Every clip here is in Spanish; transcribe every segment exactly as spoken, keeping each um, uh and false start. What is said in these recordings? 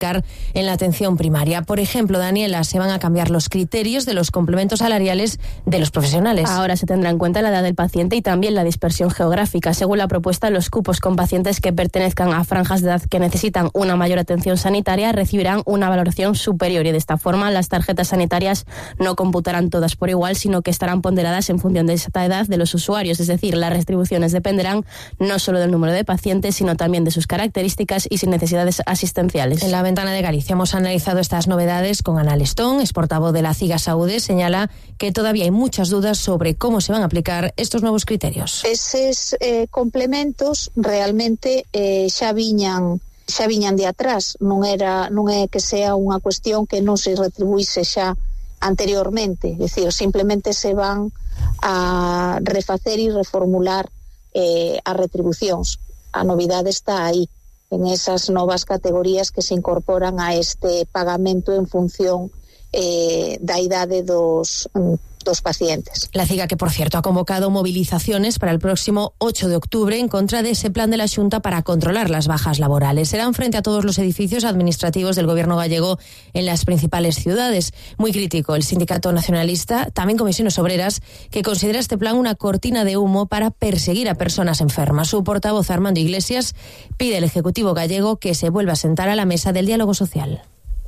aplicar en la atención primaria. Por ejemplo, Daniela, se van a cambiar los criterios de los complementos salariales de los profesionales. Ahora se tendrá en cuenta la edad del paciente y también la dispersión geográfica. Según la propuesta, los cupos con pacientes que pertenezcan a franjas de edad que necesitan una mayor atención sanitaria recibirán una valoración superior y de esta forma las tarjetas sanitarias no computarán todas por igual, sino que estarán ponderadas en función de esta edad de los usuarios. Es decir, las retribuciones dependerán no solo del número de pacientes, sino también de sus características y sin necesidades asistenciales. En la Ventana de Galicia hemos analizado estas novedades con Ana Lestón, es portavoz de la CIGA Saúde. Señala que todavía hay muchas dudas sobre cómo se van a aplicar estos nuevos criterios. Eses eh, complementos realmente eh, xa viñan xa viñan de atrás, non era non é que sea unha cuestión que non se retribuíse xa anteriormente, é dicir, simplemente se van a refacer e reformular eh, as retribucións. A novidade está aí, en esas novas categorías que se incorporan a este pagamento en función eh, da idade dos dos pacientes. La CIGA, que por cierto ha convocado movilizaciones para el próximo ocho de octubre en contra de ese plan de la Xunta para controlar las bajas laborales. Serán frente a todos los edificios administrativos del gobierno gallego en las principales ciudades. Muy crítico el Sindicato Nacionalista, también Comisiones Obreras, que considera este plan una cortina de humo para perseguir a personas enfermas. Su portavoz, Armando Iglesias, pide al Ejecutivo gallego que se vuelva a sentar a la mesa del diálogo social.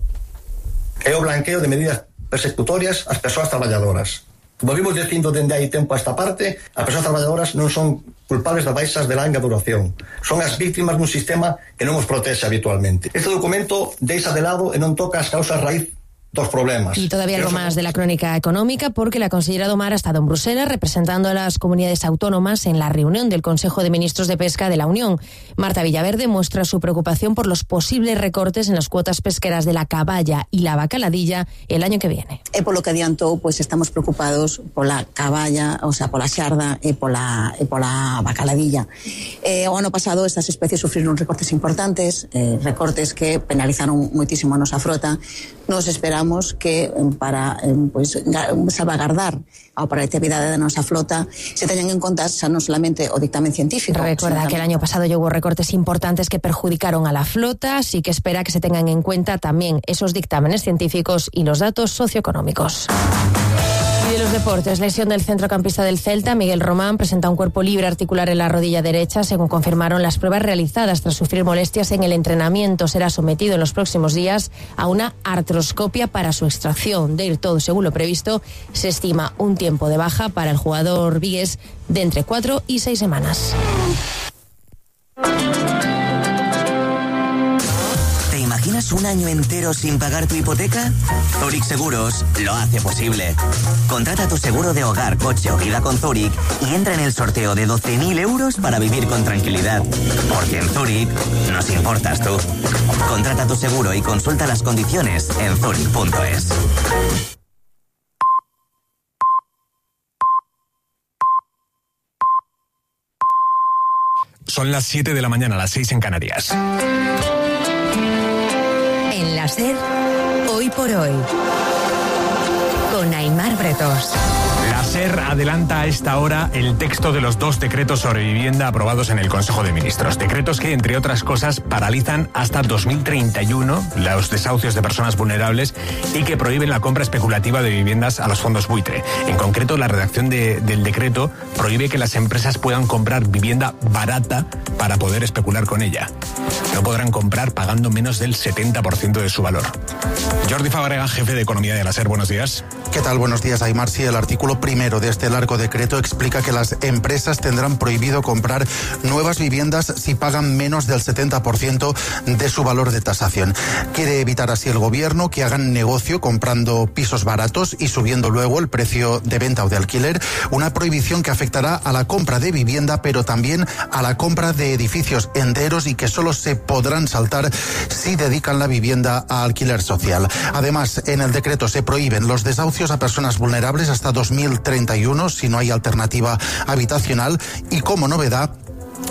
É o blanqueo de medidas persecutorias ás persoas traballadoras. Como vimos dicindo dende hai tempo a esta parte, as persoas traballadoras non son culpables das baixas de longa duración. Son as víctimas dun sistema que non os protege habitualmente. Este documento deixa de lado e non toca as causas raíz dos problemas. Y todavía algo más de la crónica económica, porque la consellera Domar ha estado en Bruselas representando a las comunidades autónomas en la reunión del Consejo de Ministros de Pesca de la Unión. Marta Villaverde muestra su preocupación por los posibles recortes en las cuotas pesqueras de la caballa y la bacaladilla el año que viene. E polo que adiantou, pues estamos preocupados pola caballa, o sea, pola xarda e pola, e pola bacaladilla. Eh, o ano pasado estas especies sufriron recortes importantes, eh, recortes que penalizaron moitísimo a nosa frota. Nos esperamos que para pues, salvaguardar a operatividade da nosa flota se teñan en conta xa non solamente o dictamen científico. Recuerda que el año pasado ya hubo recortes importantes que perjudicaron a la flota, así que espera que se tengan en cuenta también esos dictámenes científicos y los datos socioeconómicos. Y de los deportes, lesión del centrocampista del Celta, Miguel Román, presenta un cuerpo libre articular en la rodilla derecha, según confirmaron las pruebas realizadas tras sufrir molestias en el entrenamiento. Será sometido en los próximos días a una artroscopia para su extracción. De ir todo según lo previsto, se estima un tiempo de baja para el jugador vigués de entre cuatro y seis semanas. ¿Imaginas un año entero sin pagar tu hipoteca? Zurich Seguros lo hace posible. Contrata tu seguro de hogar, coche o vida con Zurich y entra en el sorteo de doce mil euros para vivir con tranquilidad. Porque en Zurich nos importas tú. Contrata tu seguro y consulta las condiciones en zurich punto es. Son las siete de la mañana, las seis en Canarias. En la SER, hoy por hoy, con Aimar Bretos. La SER adelanta a esta hora el texto de los dos decretos sobre vivienda aprobados en el Consejo de Ministros. Decretos que, entre otras cosas, paralizan hasta dos mil treinta y uno los desahucios de personas vulnerables y que prohíben la compra especulativa de viviendas a los fondos buitre. En concreto, la redacción de, del decreto prohíbe que las empresas puedan comprar vivienda barata para poder especular con ella. No podrán comprar pagando menos del setenta por ciento de su valor. Jordi Fábrega, jefe de Economía de la SER, buenos días. ¿Qué tal? Buenos días, Aimar. Sí, el artículo primero de este largo decreto explica que las empresas tendrán prohibido comprar nuevas viviendas si pagan menos del setenta por ciento de su valor de tasación. Quiere evitar así el gobierno que hagan negocio comprando pisos baratos y subiendo luego el precio de venta o de alquiler, una prohibición que afectará a la compra de vivienda, pero también a la compra de edificios enteros y que solo se podrán saltar si dedican la vivienda a alquiler social. Además, en el decreto se prohíben los desahucios a personas vulnerables hasta dos mil treinta y uno si no hay alternativa habitacional y, como novedad,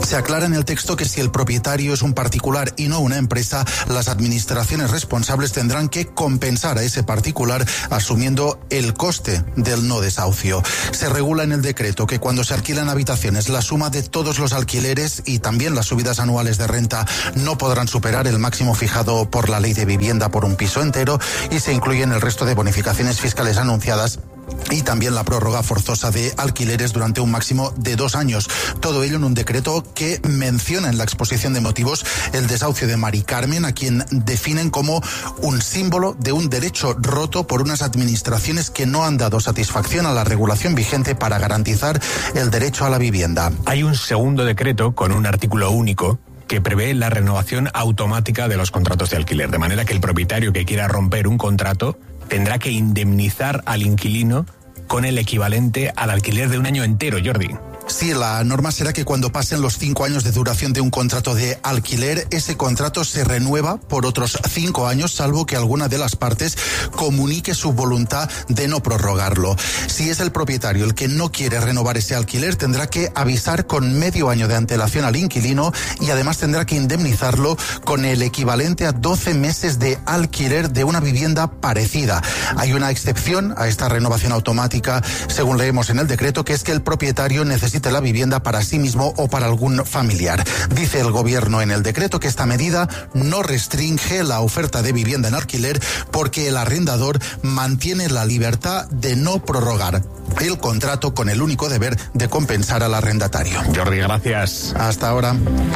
Se aclara en el texto que si el propietario es un particular y no una empresa, las administraciones responsables tendrán que compensar a ese particular asumiendo el coste del no desahucio. Se regula en el decreto que cuando se alquilan habitaciones, la suma de todos los alquileres y también las subidas anuales de renta no podrán superar el máximo fijado por la Ley de Vivienda por un piso entero, y se incluyen el resto de bonificaciones fiscales anunciadas y también la prórroga forzosa de alquileres durante un máximo de dos años. Todo ello en un decreto que menciona en la exposición de motivos el desahucio de Mari Carmen, a quien definen como un símbolo de un derecho roto por unas administraciones que no han dado satisfacción a la regulación vigente para garantizar el derecho a la vivienda. Hay un segundo decreto con un artículo único que prevé la renovación automática de los contratos de alquiler, de manera que el propietario que quiera romper un contrato tendrá que indemnizar al inquilino con el equivalente al alquiler de un año entero, Jordi. Sí, la norma será que cuando pasen los cinco años de duración de un contrato de alquiler, ese contrato se renueva por otros cinco años, salvo que alguna de las partes comunique su voluntad de no prorrogarlo. Si es el propietario el que no quiere renovar ese alquiler, tendrá que avisar con medio año de antelación al inquilino y además tendrá que indemnizarlo con el equivalente a doce meses de alquiler de una vivienda parecida. Hay una excepción a esta renovación automática, según leemos en el decreto, que es que el propietario necesita la vivienda para sí mismo o para algún familiar. Dice el gobierno en el decreto que esta medida no restringe la oferta de vivienda en alquiler porque el arrendador mantiene la libertad de no prorrogar el contrato con el único deber de compensar al arrendatario. Jordi, gracias. Hasta ahora.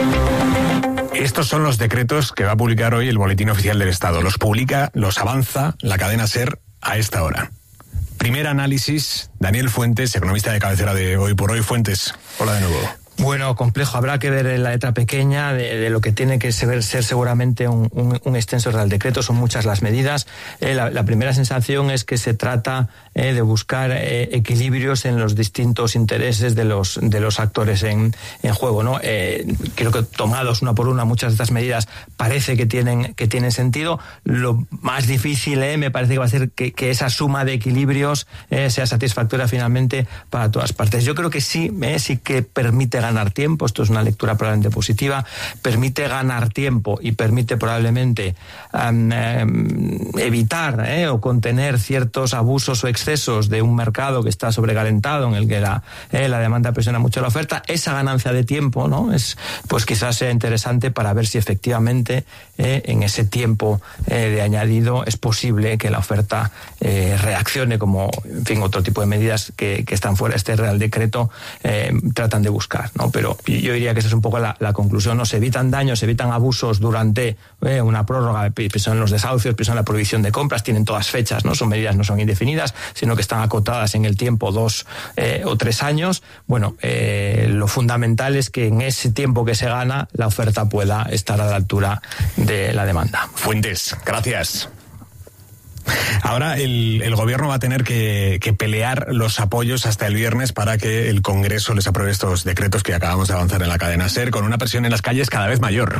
Estos son los decretos que va a publicar hoy el Boletín Oficial del Estado. Los publica, los avanza la cadena SER a esta hora. Primer análisis, Daniel Fuentes, economista de cabecera de Hoy por Hoy. Fuentes, hola de nuevo. Bueno, complejo. Habrá que ver en la letra pequeña de, de lo que tiene que ser, ser seguramente un, un, un extenso Real Decreto. Son muchas las medidas. Eh, la, la primera sensación es que se trata eh, de buscar eh, equilibrios en los distintos intereses de los de los actores en, en juego, ¿no? Eh, creo que tomados una por una, muchas de estas medidas parece que tienen que tienen sentido. Lo más difícil, eh, me parece que va a ser que, que esa suma de equilibrios eh, sea satisfactoria finalmente para todas partes. Yo creo que sí, eh, sí que permite ganar tiempo, esto es una lectura probablemente positiva, permite ganar tiempo y permite probablemente um, um, evitar eh, o contener ciertos abusos o excesos de un mercado que está sobrecalentado, en el que la, eh, la demanda presiona mucho la oferta. Esa ganancia de tiempo, ¿no? Es, pues quizás sea interesante para ver si efectivamente eh, en ese tiempo eh, de añadido es posible que la oferta eh, reaccione, como en fin otro tipo de medidas que, que están fuera de este Real Decreto eh, tratan de buscar, ¿no? Pero yo diría que esa es un poco la, la conclusión, ¿no? Se evitan daños, se evitan abusos durante eh, una prórroga, pienso en los desahucios, pienso en la prohibición de compras, tienen todas fechas, ¿no? Son medidas, no son indefinidas, sino que están acotadas en el tiempo, dos eh, o tres años. Bueno, eh, lo fundamental es que en ese tiempo que se gana, la oferta pueda estar a la altura de la demanda. Fuentes, gracias. Ahora el, el gobierno va a tener que, que pelear los apoyos hasta el viernes para que el Congreso les apruebe estos decretos que acabamos de avanzar en la cadena SER, con una presión en las calles cada vez mayor.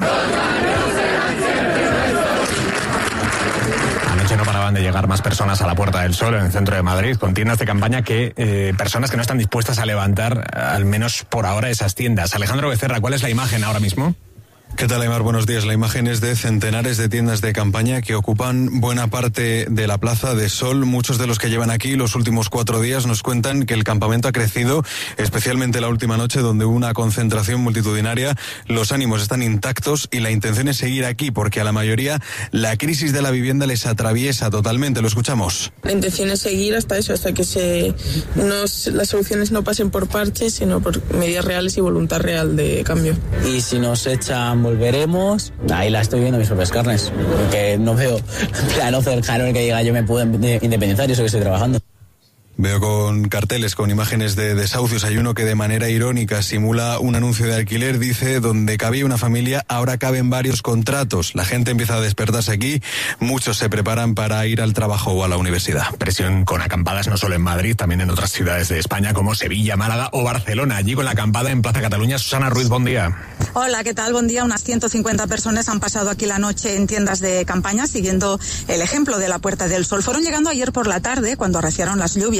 Anoche no paraban de llegar más personas a la Puerta del Sol, en el centro de Madrid, con tiendas de campaña que eh, personas que no están dispuestas a levantar, al menos por ahora, esas tiendas. Alejandro Becerra, ¿cuál es la imagen ahora mismo? ¿Qué tal, Aymar? Buenos días. La imagen es de centenares de tiendas de campaña que ocupan buena parte de la Plaza de Sol. Muchos de los que llevan aquí los últimos cuatro días nos cuentan que el campamento ha crecido, especialmente la última noche, donde hubo una concentración multitudinaria. Los ánimos están intactos y la intención es seguir aquí, porque a la mayoría la crisis de la vivienda les atraviesa totalmente. Lo escuchamos. La intención es seguir hasta eso, hasta que se no, las soluciones no pasen por parches, sino por medidas reales y voluntad real de cambio. Y si nos echan, volveremos. Ahí la estoy viendo mis propias carnes, porque no veo plano cercano en el que diga yo me puedo independizar y eso que estoy trabajando. Veo con carteles, con imágenes de desahucios. Hay uno que de manera irónica simula un anuncio de alquiler. Dice, donde cabía una familia, ahora caben varios contratos. La gente empieza a despertarse aquí. Muchos se preparan para ir al trabajo o a la universidad. Presión con acampadas no solo en Madrid, también en otras ciudades de España como Sevilla, Málaga o Barcelona. Allí con la acampada en Plaza Cataluña. Susana Ruiz, buen día. Hola, ¿qué tal? Buen día. Unas ciento cincuenta personas han pasado aquí la noche en tiendas de campaña, siguiendo el ejemplo de la Puerta del Sol. Fueron llegando ayer por la tarde, cuando arreciaron las lluvias,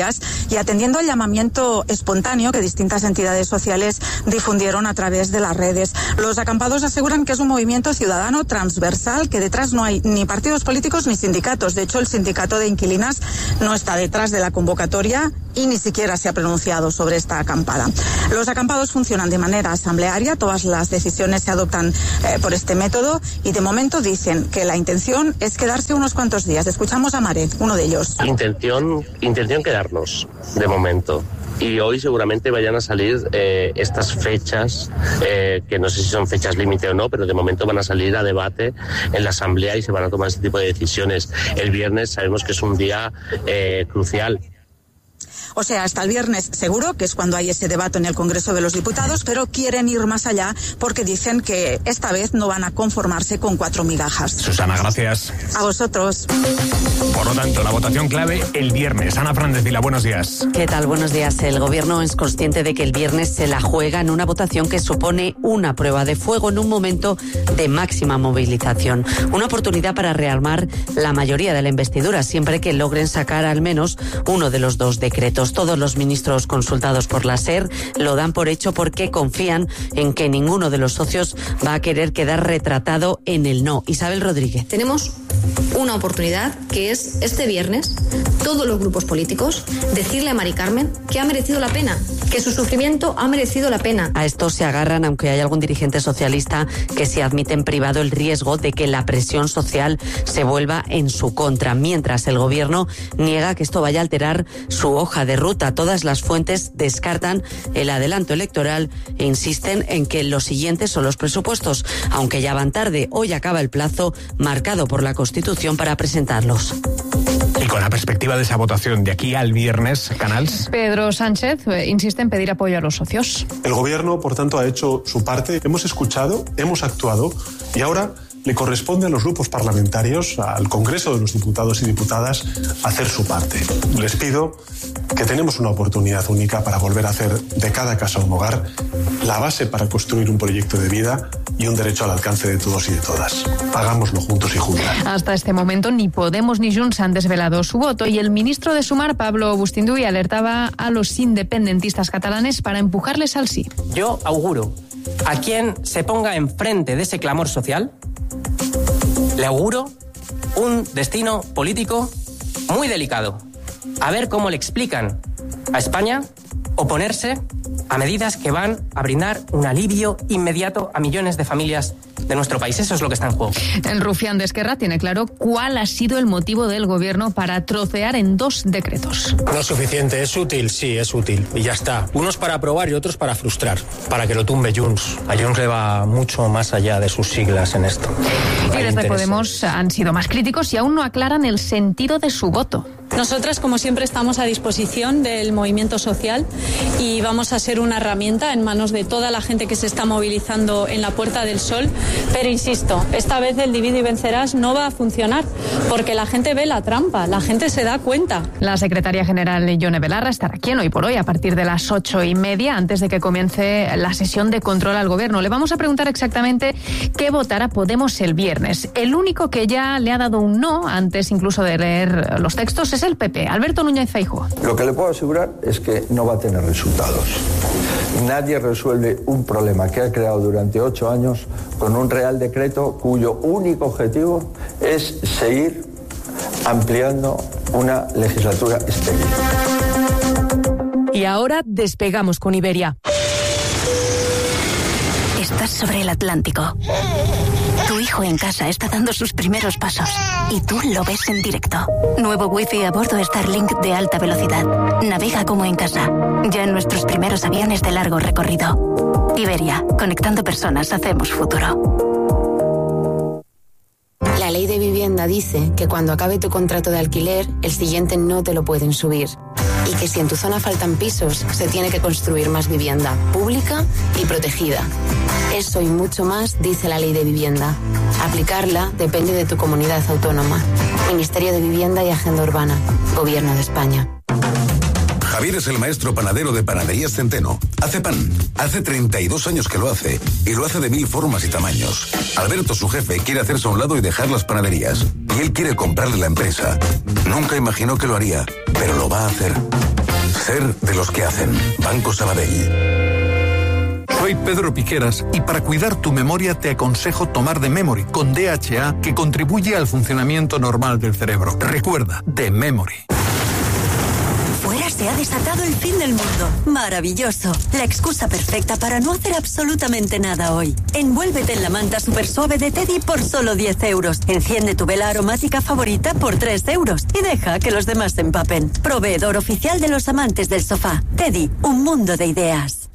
días y atendiendo al llamamiento espontáneo que distintas entidades sociales difundieron a través de las redes. Los acampados aseguran que es un movimiento ciudadano transversal, que detrás no hay ni partidos políticos ni sindicatos. De hecho, el sindicato de inquilinas no está detrás de la convocatoria y ni siquiera se ha pronunciado sobre esta acampada. Los acampados funcionan de manera asamblearia, todas las decisiones se adoptan eh, por este método y de momento dicen que la intención es quedarse unos cuantos días. Escuchamos a Mare, uno de ellos. Intención, intención quedarnos, de momento. Y hoy seguramente vayan a salir eh, estas fechas, eh, que no sé si son fechas límite o no, pero de momento van a salir a debate en la Asamblea y se van a tomar este tipo de decisiones. El viernes sabemos que es un día eh, crucial. O sea, hasta el viernes seguro, que es cuando hay ese debate en el Congreso de los Diputados, pero quieren ir más allá porque dicen que esta vez no van a conformarse con cuatro migajas. Susana, gracias. A vosotros. Por lo tanto, la votación clave el viernes. Ana Fernández Vila, buenos días. ¿Qué tal? Buenos días. El Gobierno es consciente de que el viernes se la juega en una votación que supone una prueba de fuego en un momento de máxima movilización. Una oportunidad para rearmar la mayoría de la investidura, siempre que logren sacar al menos uno de los dos decretos. Todos los ministros consultados por la SER lo dan por hecho porque confían en que ninguno de los socios va a querer quedar retratado en el no. Isabel Rodríguez. Tenemos una oportunidad que es este viernes, todos los grupos políticos, decirle a Mari Carmen que ha merecido la pena, que su sufrimiento ha merecido la pena. A esto se agarran, aunque hay algún dirigente socialista que se admite en privado el riesgo de que la presión social se vuelva en su contra, mientras el Gobierno niega que esto vaya a alterar su hoja de ruta. Todas las fuentes descartan el adelanto electoral e insisten en que los siguientes son los presupuestos, aunque ya van tarde. Hoy acaba el plazo marcado por la Constitución para presentarlos. Y con la perspectiva de esa votación de aquí al viernes, Canals. Pedro Sánchez eh, insiste en pedir apoyo a los socios. El Gobierno, por tanto, ha hecho su parte. Hemos escuchado, hemos actuado y ahora le corresponde a los grupos parlamentarios, al Congreso de los Diputados y Diputadas, hacer su parte. Les pido que tenemos una oportunidad única para volver a hacer de cada casa un hogar, la base para construir un proyecto de vida y un derecho al alcance de todos y de todas. Hagámoslo juntos y juntas. Hasta este momento ni Podemos ni Junts han desvelado su voto y el ministro de Sumar, Pablo Bustinduy, alertaba a los independentistas catalanes para empujarles al sí. Yo auguro a quien se ponga enfrente de ese clamor social, le auguro un destino político muy delicado. A ver cómo le explican a España oponerse a medidas que van a brindar un alivio inmediato a millones de familias de nuestro país. Eso es lo que está en juego. El rufián de Esquerra tiene claro cuál ha sido el motivo del Gobierno para trocear en dos decretos. No es suficiente, es útil, sí, es útil. Y ya está. Unos para aprobar y otros para frustrar, para que lo tumbe Junts. A Junts le va mucho más allá de sus siglas en esto. Y desde Podemos han sido más críticos y aún no aclaran el sentido de su voto. Nosotras, como siempre, estamos a disposición del movimiento social y vamos a ser una herramienta en manos de toda la gente que se está movilizando en la Puerta del Sol. Pero insisto, esta vez el divide y vencerás no va a funcionar porque la gente ve la trampa, la gente se da cuenta. La secretaria general Yone Belarra estará aquí en Hoy por Hoy a partir de las ocho y media, antes de que comience la sesión de control al Gobierno. Le vamos a preguntar exactamente qué votará Podemos el viernes. El único que ya le ha dado un no, antes incluso de leer los textos, es el P P, Alberto Núñez Feijóo. Lo que le puedo asegurar es que no va a tener resultados. Nadie resuelve un problema que ha creado durante ocho años con un Real Decreto cuyo único objetivo es seguir ampliando una legislatura estéril. Y ahora despegamos con Iberia. Estás sobre el Atlántico. Tu hijo en casa está dando sus primeros pasos y tú lo ves en directo. Nuevo wifi a bordo Starlink de alta velocidad. Navega como en casa. Ya en nuestros primeros aviones de largo recorrido. Iberia, conectando personas, hacemos futuro. La ley de vivienda dice que cuando acabe tu contrato de alquiler, el siguiente no te lo pueden subir. Y que si en tu zona faltan pisos, se tiene que construir más vivienda pública y protegida. Eso y mucho más dice la ley de vivienda. Aplicarla depende de tu comunidad autónoma. Ministerio de Vivienda y Agenda Urbana. Gobierno de España. Javier es el maestro panadero de Panaderías Centeno. Hace pan. Hace treinta y dos años que lo hace. Y lo hace de mil formas y tamaños. Alberto, su jefe, quiere hacerse a un lado y dejar las panaderías. Y él quiere comprarle la empresa. Nunca imaginó que lo haría, pero lo va a hacer. Ser de los que hacen. Banco Sabadell. Soy Pedro Piqueras y para cuidar tu memoria te aconsejo tomar The Memory con D H A, que contribuye al funcionamiento normal del cerebro. Recuerda, The Memory. Fuera se ha desatado el fin del mundo. Maravilloso. La excusa perfecta para no hacer absolutamente nada hoy. Envuélvete en la manta super suave de Teddy por solo diez euros. Enciende tu vela aromática favorita por tres euros. Y deja que los demás se empapen. Proveedor oficial de los amantes del sofá. Teddy, un mundo de ideas.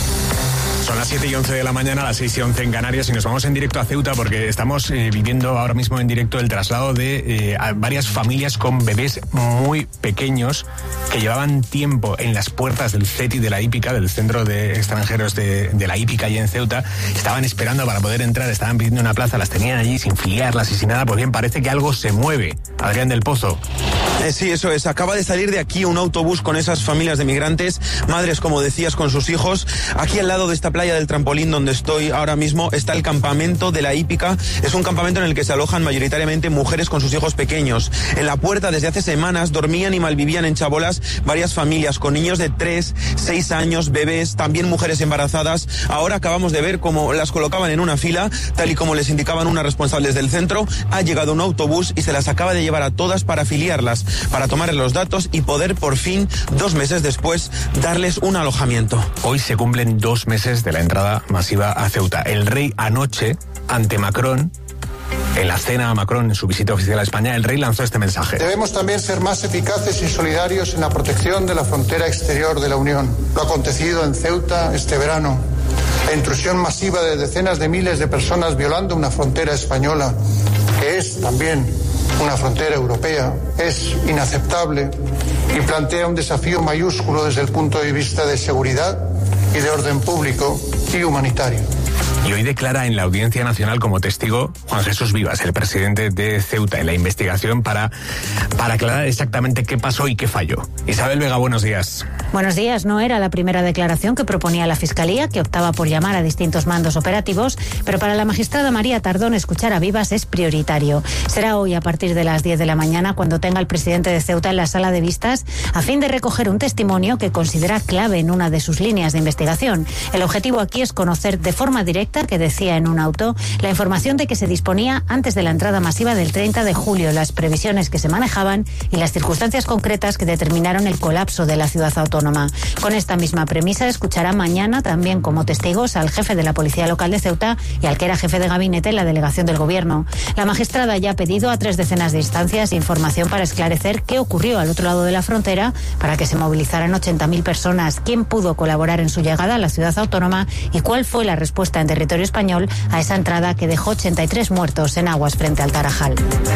Son las siete y once de la mañana, las seis y once en Canarias, y nos vamos en directo a Ceuta porque estamos eh, viviendo ahora mismo en directo el traslado de eh, varias familias con bebés muy pequeños que llevaban tiempo en las puertas del CETI de la Hípica, del Centro de Extranjeros de, de la Hípica allí en Ceuta. Estaban esperando para poder entrar, estaban pidiendo una plaza, las tenían allí sin filiarlas y sin nada. Pues bien, parece que algo se mueve. Adrián del Pozo. Eh, sí, eso es. Acaba de salir de aquí un autobús con esas familias de migrantes, madres, como decías, con sus hijos. Aquí al lado de esta playa del Trampolín donde estoy ahora mismo está el campamento de la Hípica. Es un campamento en el que se alojan mayoritariamente mujeres con sus hijos pequeños. En la puerta desde hace semanas dormían y malvivían en chabolas varias familias con niños de tres, seis años, bebés, también mujeres embarazadas. Ahora acabamos de ver cómo las colocaban en una fila, tal y como les indicaban unas responsables del centro. Ha llegado un autobús y se las acaba de llevar a todas para afiliarlas, para tomarles los datos y poder por fin, dos meses después, darles un alojamiento. Hoy se cumplen dos meses de la entrada masiva a Ceuta. El rey anoche, ante Macron, en la cena a Macron en su visita oficial a España, el rey lanzó este mensaje. Debemos también ser más eficaces y solidarios en la protección de la frontera exterior de la Unión. Lo acontecido en Ceuta este verano, la intrusión masiva de decenas de miles de personas violando una frontera española, que es también una frontera europea, es inaceptable y plantea un desafío mayúsculo desde el punto de vista de seguridad y de orden público y humanitario. Y hoy declara en la Audiencia Nacional como testigo Juan Jesús Vivas, el presidente de Ceuta, en la investigación para, para aclarar exactamente qué pasó y qué falló. Isabel Vega, buenos días. Buenos días. No era la primera declaración que proponía la Fiscalía, que optaba por llamar a distintos mandos operativos, pero para la magistrada María Tardón escuchar a Vivas es prioritario. Será hoy a partir de las diez de la mañana cuando tenga el presidente de Ceuta en la sala de vistas a fin de recoger un testimonio que considera clave en una de sus líneas de investigación. El objetivo aquí es conocer de forma directa, que decía en un auto, la información de que se disponía antes de la entrada masiva del treinta de julio, las previsiones que se manejaban y las circunstancias concretas que determinaron el colapso de la ciudad autónoma. Con esta misma premisa escuchará mañana también como testigos al jefe de la Policía Local de Ceuta y al que era jefe de gabinete en la delegación del Gobierno. La magistrada ya ha pedido a tres decenas de instancias información para esclarecer qué ocurrió al otro lado de la frontera para que se movilizaran ochenta mil personas, quién pudo colaborar en su llegada a la ciudad autónoma y cuál fue la respuesta en territorio español a esa entrada que dejó ochenta y tres muertos en aguas frente al Tarajal.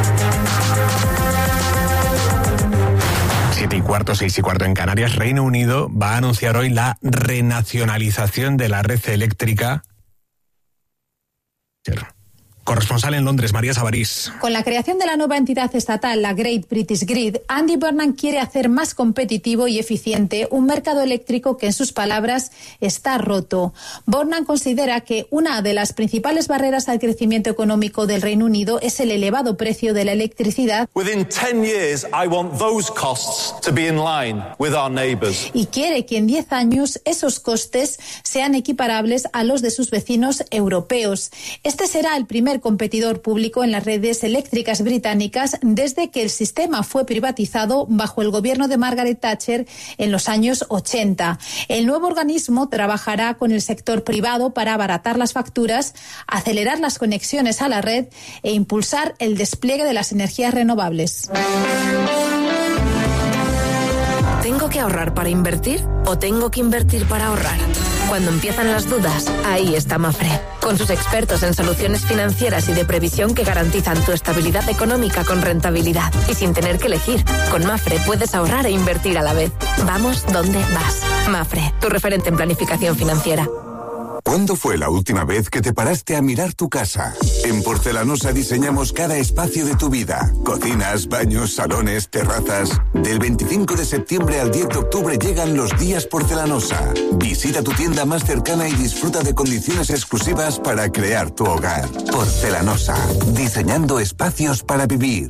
Siete y cuarto, seis y cuarto en Canarias. Reino Unido va a anunciar hoy la renacionalización de la red eléctrica. Corresponsal en Londres, María Sabarís. Con la creación de la nueva entidad estatal, la Great British Grid, Andy Burnham quiere hacer más competitivo y eficiente un mercado eléctrico que, en sus palabras, está roto. Burnham considera que una de las principales barreras al crecimiento económico del Reino Unido es el elevado precio de la electricidad. Within ten years, I want those costs to be in line with our neighbours. Y quiere que en diez años esos costes sean equiparables a los de sus vecinos europeos. Este será el primer competidor público en las redes eléctricas británicas desde que el sistema fue privatizado bajo el gobierno de Margaret Thatcher en los años ochenta. El nuevo organismo trabajará con el sector privado para abaratar las facturas, acelerar las conexiones a la red e impulsar el despliegue de las energías renovables. ¿Tengo que ahorrar para invertir o tengo que invertir para ahorrar? Cuando empiezan las dudas, ahí está Mafre, con sus expertos en soluciones financieras y de previsión que garantizan tu estabilidad económica con rentabilidad y sin tener que elegir. Con Mafre puedes ahorrar e invertir a la vez. Vamos donde vas. Mafre, tu referente en planificación financiera. ¿Cuándo fue la última vez que te paraste a mirar tu casa? En Porcelanosa diseñamos cada espacio de tu vida. Cocinas, baños, salones, terrazas. Del veinticinco de septiembre al diez de octubre llegan los días Porcelanosa. Visita tu tienda más cercana y disfruta de condiciones exclusivas para crear tu hogar. Porcelanosa, diseñando espacios para vivir.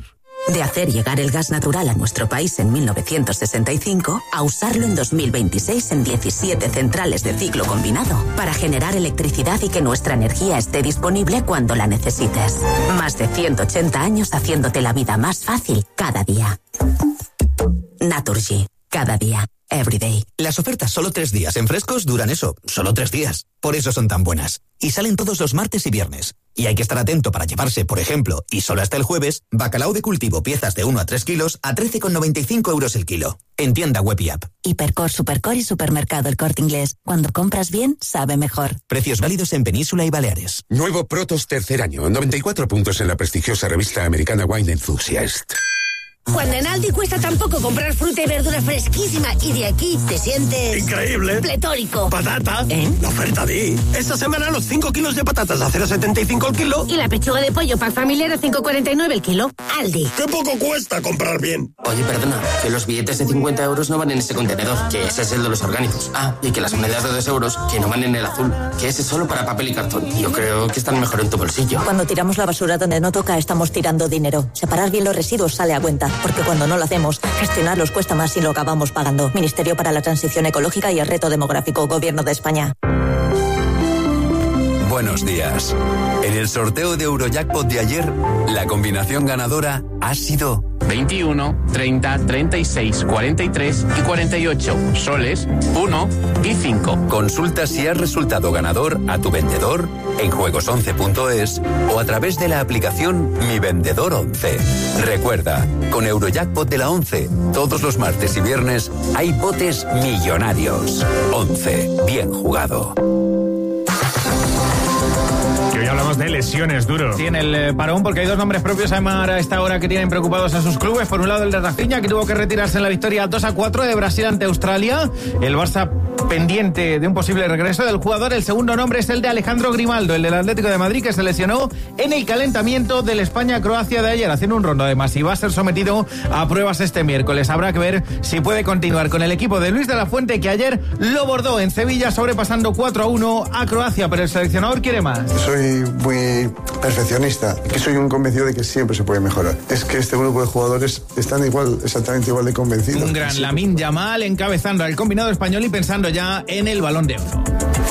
De hacer llegar el gas natural a nuestro país en mil novecientos sesenta y cinco a usarlo en dos mil veintiséis en diecisiete centrales de ciclo combinado para generar electricidad y que nuestra energía esté disponible cuando la necesites. Más de ciento ochenta años haciéndote la vida más fácil cada día. Naturgy. Cada día. Everyday. Las ofertas solo tres días en Frescos duran eso, solo tres días. Por eso son tan buenas. Y salen todos los martes y viernes. Y hay que estar atento para llevarse, por ejemplo, y solo hasta el jueves, bacalao de cultivo piezas de uno a tres kilos a trece con noventa y cinco euros el kilo. En tienda web y app. Hipercor, Supercor y Supermercado El Corte Inglés. Cuando compras bien, sabe mejor. Precios válidos en Península y Baleares. Nuevo Protos tercer año, noventa y cuatro puntos en la prestigiosa revista americana Wine Enthusiast. Cuando en Aldi cuesta tan poco comprar fruta y verdura fresquísima y de aquí te sientes... ¡increíble! ¡Pletórico! ¡Patata! ¿Eh? La oferta de... Esta semana los cinco kilos de patatas a cero coma setenta y cinco el kilo. Y la pechuga de pollo pack familiar a cinco coma cuarenta y nueve el kilo. Aldi. ¡Qué poco cuesta comprar bien! Oye, perdona, que los billetes de cincuenta euros no van en ese contenedor, que ese es el de los orgánicos. Ah, y que las monedas de dos euros, que no van en el azul, que ese es solo para papel y cartón. Yo creo que están mejor en tu bolsillo. Cuando tiramos la basura donde no toca, estamos tirando dinero. Separar bien los residuos sale a cuenta, porque cuando no lo hacemos, gestionarlos cuesta más y lo acabamos pagando. Ministerio para la Transición Ecológica y el Reto Demográfico, Gobierno de España. Buenos días. En el sorteo de Eurojackpot de ayer, la combinación ganadora ha sido veintiuno, treinta, treinta y seis, cuarenta y tres y cuarenta y ocho. Soles, uno y cinco. Consulta si has resultado ganador a tu vendedor en juegos once punto es o a través de la aplicación Mi Vendedor once. Recuerda, con Eurojackpot de la once, todos los martes y viernes hay botes millonarios. once. Bien jugado. Y hoy hablamos de lesiones, Duro. Sí, en el eh, parón, porque hay dos nombres propios a esta hora que tienen preocupados a sus clubes. Por un lado, el de Rafinha, que tuvo que retirarse en la victoria dos a cuatro de Brasil ante Australia. El Barça pendiente de un posible regreso del jugador. El segundo nombre es el de Alejandro Grimaldo, el del Atlético de Madrid, que se lesionó en el calentamiento del España-Croacia de ayer, haciendo un rondo además, y va a ser sometido a pruebas este miércoles. Habrá que ver si puede continuar con el equipo de Luis de la Fuente, que ayer lo bordó en Sevilla, sobrepasando cuatro a uno a Croacia, pero el seleccionador quiere más. Soy muy perfeccionista, que soy un convencido de que siempre se puede mejorar. Es que este grupo de jugadores están igual, exactamente igual de convencidos. Un gran Lamine Yamal encabezando al combinado español y pensando ya en el Balón de Oro.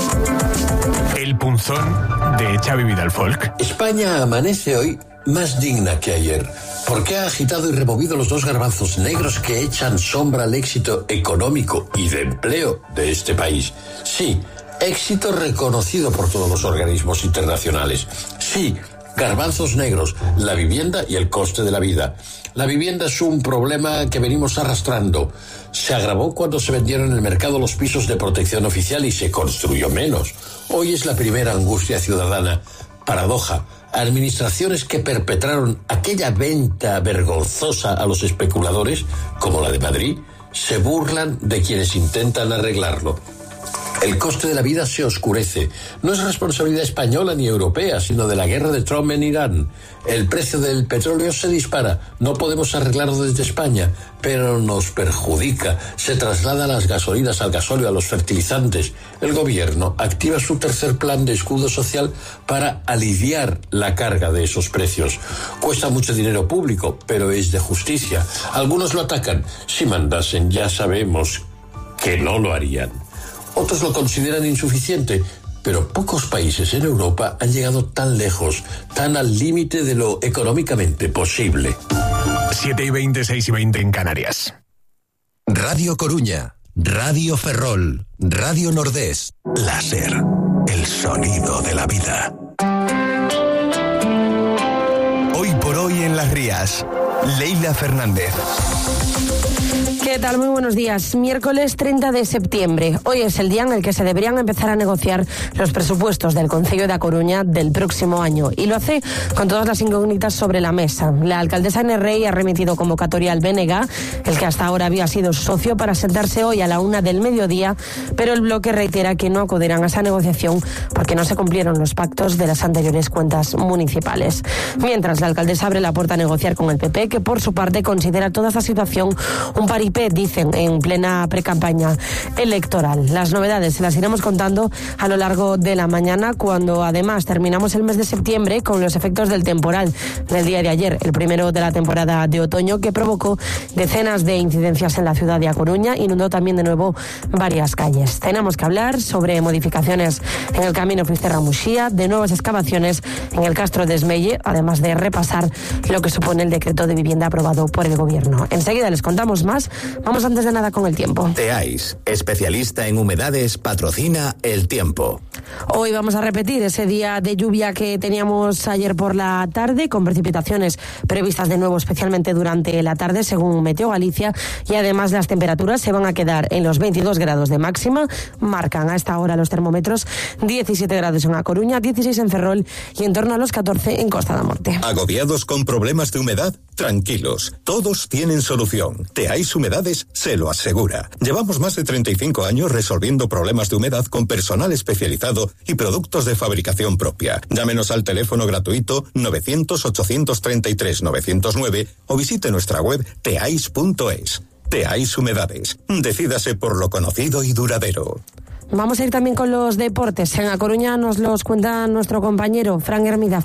El punzón de Xavi Vidal-Folk. España amanece hoy más digna que ayer, porque ha agitado y removido los dos garbanzos negros que echan sombra al éxito económico y de empleo de este país. Sí, éxito reconocido por todos los organismos internacionales. Sí, garbanzos negros, la vivienda y el coste de la vida. La vivienda es un problema que venimos arrastrando. Se agravó cuando se vendieron en el mercado los pisos de protección oficial y se construyó menos. Hoy es la primera angustia ciudadana. Paradoja. Administraciones que perpetraron aquella venta vergonzosa a los especuladores, como la de Madrid, se burlan de quienes intentan arreglarlo. El coste de la vida se oscurece. No es responsabilidad española ni europea, sino de la guerra de Trump en Irán. El precio del petróleo se dispara. No podemos arreglarlo desde España, pero nos perjudica. Se traslada las gasolinas al gasóleo, a los fertilizantes. El gobierno activa su tercer plan de escudo social para aliviar la carga de esos precios. Cuesta mucho dinero público, pero es de justicia. Algunos lo atacan. Si mandasen, ya sabemos que no lo harían. Otros lo consideran insuficiente, pero pocos países en Europa han llegado tan lejos, tan al límite de lo económicamente posible. siete y veinte, seis y veinte en Canarias. Radio Coruña, Radio Ferrol, Radio Nordés. Láser, el sonido de la vida. Hoy por hoy en Las Rías, Leila Fernández. ¿Qué tal? Muy buenos días. Miércoles treinta de septiembre. Hoy es el día en el que se deberían empezar a negociar los presupuestos del Concello de A Coruña del próximo año. Y lo hace con todas las incógnitas sobre la mesa. La alcaldesa Ene Rey ha remitido convocatoria al B N G, el que hasta ahora había sido su socio, para sentarse hoy a la una del mediodía, pero el bloque reitera que no acudirán a esa negociación porque no se cumplieron los pactos de las anteriores cuentas municipales. Mientras, la alcaldesa abre la puerta a negociar con el P P, que que por su parte considera toda esta situación un paripé, dicen, en plena precampaña electoral. Las novedades se las iremos contando a lo largo de la mañana, cuando además terminamos el mes de septiembre con los efectos del temporal del día de ayer, el primero de la temporada de otoño, que provocó decenas de incidencias en la ciudad de A Coruña, inundó también de nuevo varias calles. Tenemos que hablar sobre modificaciones en el camino Fisterra-Muxía, de nuevas excavaciones en el Castro de Esmelle, además de repasar lo que supone el decreto de vivienda aprobado por el Gobierno. Enseguida les contamos más. Vamos antes de nada con el tiempo. Teais, especialista en humedades, patrocina el tiempo. Hoy vamos a repetir ese día de lluvia que teníamos ayer por la tarde, con precipitaciones previstas de nuevo, especialmente durante la tarde, según Meteo Galicia, y además las temperaturas se van a quedar en los veintidós grados de máxima. Marcan a esta hora los termómetros diecisiete grados en A Coruña, dieciséis en Ferrol y en torno a los catorce en Costa da Morte. ¿Agobiados con problemas de humedad? Tranquilos, todos tienen solución. Teais Humedades se lo asegura. Llevamos más de treinta y cinco años resolviendo problemas de humedad con personal especializado y productos de fabricación propia. Llámenos al teléfono gratuito novecientos, ochocientos treinta y tres, novecientos nueve o visite nuestra web teais punto es. Teais Humedades. Decídase por lo conocido y duradero. Vamos a ir también con los deportes. En A Coruña nos los cuenta nuestro compañero Fran Hermida.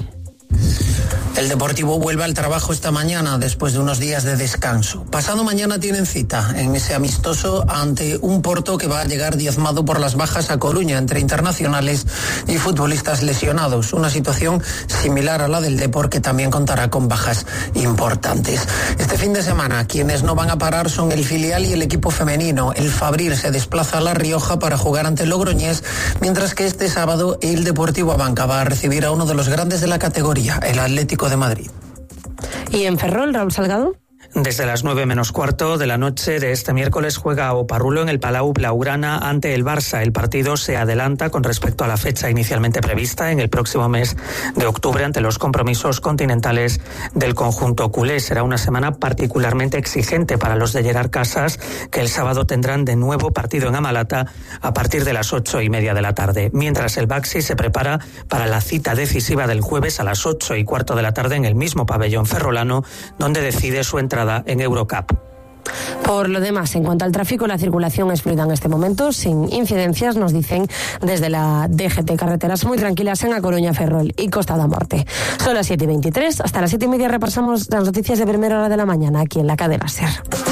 El Deportivo vuelve al trabajo esta mañana después de unos días de descanso. Pasado mañana tienen cita en ese amistoso ante un Porto que va a llegar diezmado por las bajas a Coruña entre internacionales y futbolistas lesionados. Una situación similar a la del Depor, que también contará con bajas importantes. Este fin de semana quienes no van a parar son el filial y el equipo femenino. El Fabril se desplaza a La Rioja para jugar ante el Logroñés, mientras que este sábado el Deportivo Abanca va a recibir a uno de los grandes de la categoría, el Atlético de Madrid. ¿Y en Ferrol, Raúl Salgado? Desde las nueve menos cuarto de la noche de este miércoles juega Oparrulo en el Palau Blaugrana ante el Barça. El partido se adelanta con respecto a la fecha inicialmente prevista en el próximo mes de octubre ante los compromisos continentales del conjunto culé. Será una semana particularmente exigente para los de Gerard Casas, que el sábado tendrán de nuevo partido en Amalata a partir de las ocho y media de la tarde. Mientras el Baxi se prepara para la cita decisiva del jueves a las ocho y cuarto de la tarde en el mismo pabellón ferrolano, donde decide su entrada en Eurocup. Por lo demás, en cuanto al tráfico, la circulación es fluida en este momento, sin incidencias, nos dicen desde la D G T. Carreteras muy tranquilas en A Coruña, Ferrol y Costa da Morte. Son las siete y veintitrés, hasta las siete y media repasamos las noticias de primera hora de la mañana aquí en la cadena SER.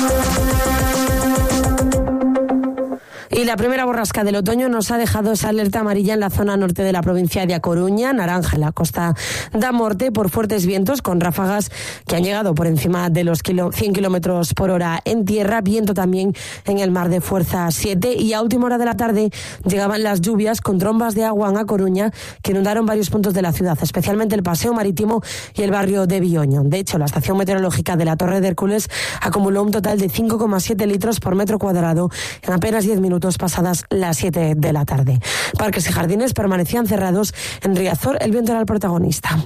Y la primera borrasca del otoño nos ha dejado esa alerta amarilla en la zona norte de la provincia de A Coruña, naranja en la Costa da Morte por fuertes vientos con ráfagas que han llegado por encima de los cien kilómetros por hora en tierra, viento también en el mar de fuerza siete, y a última hora de la tarde llegaban las lluvias con trombas de agua en A Coruña que inundaron varios puntos de la ciudad, especialmente el Paseo Marítimo y el barrio de Villoño. De hecho, la estación meteorológica de la Torre de Hércules acumuló un total de cinco coma siete litros por metro cuadrado en apenas diez minutos pasadas las siete de la tarde. Parques y jardines permanecían cerrados. En Riazor el viento era el protagonista.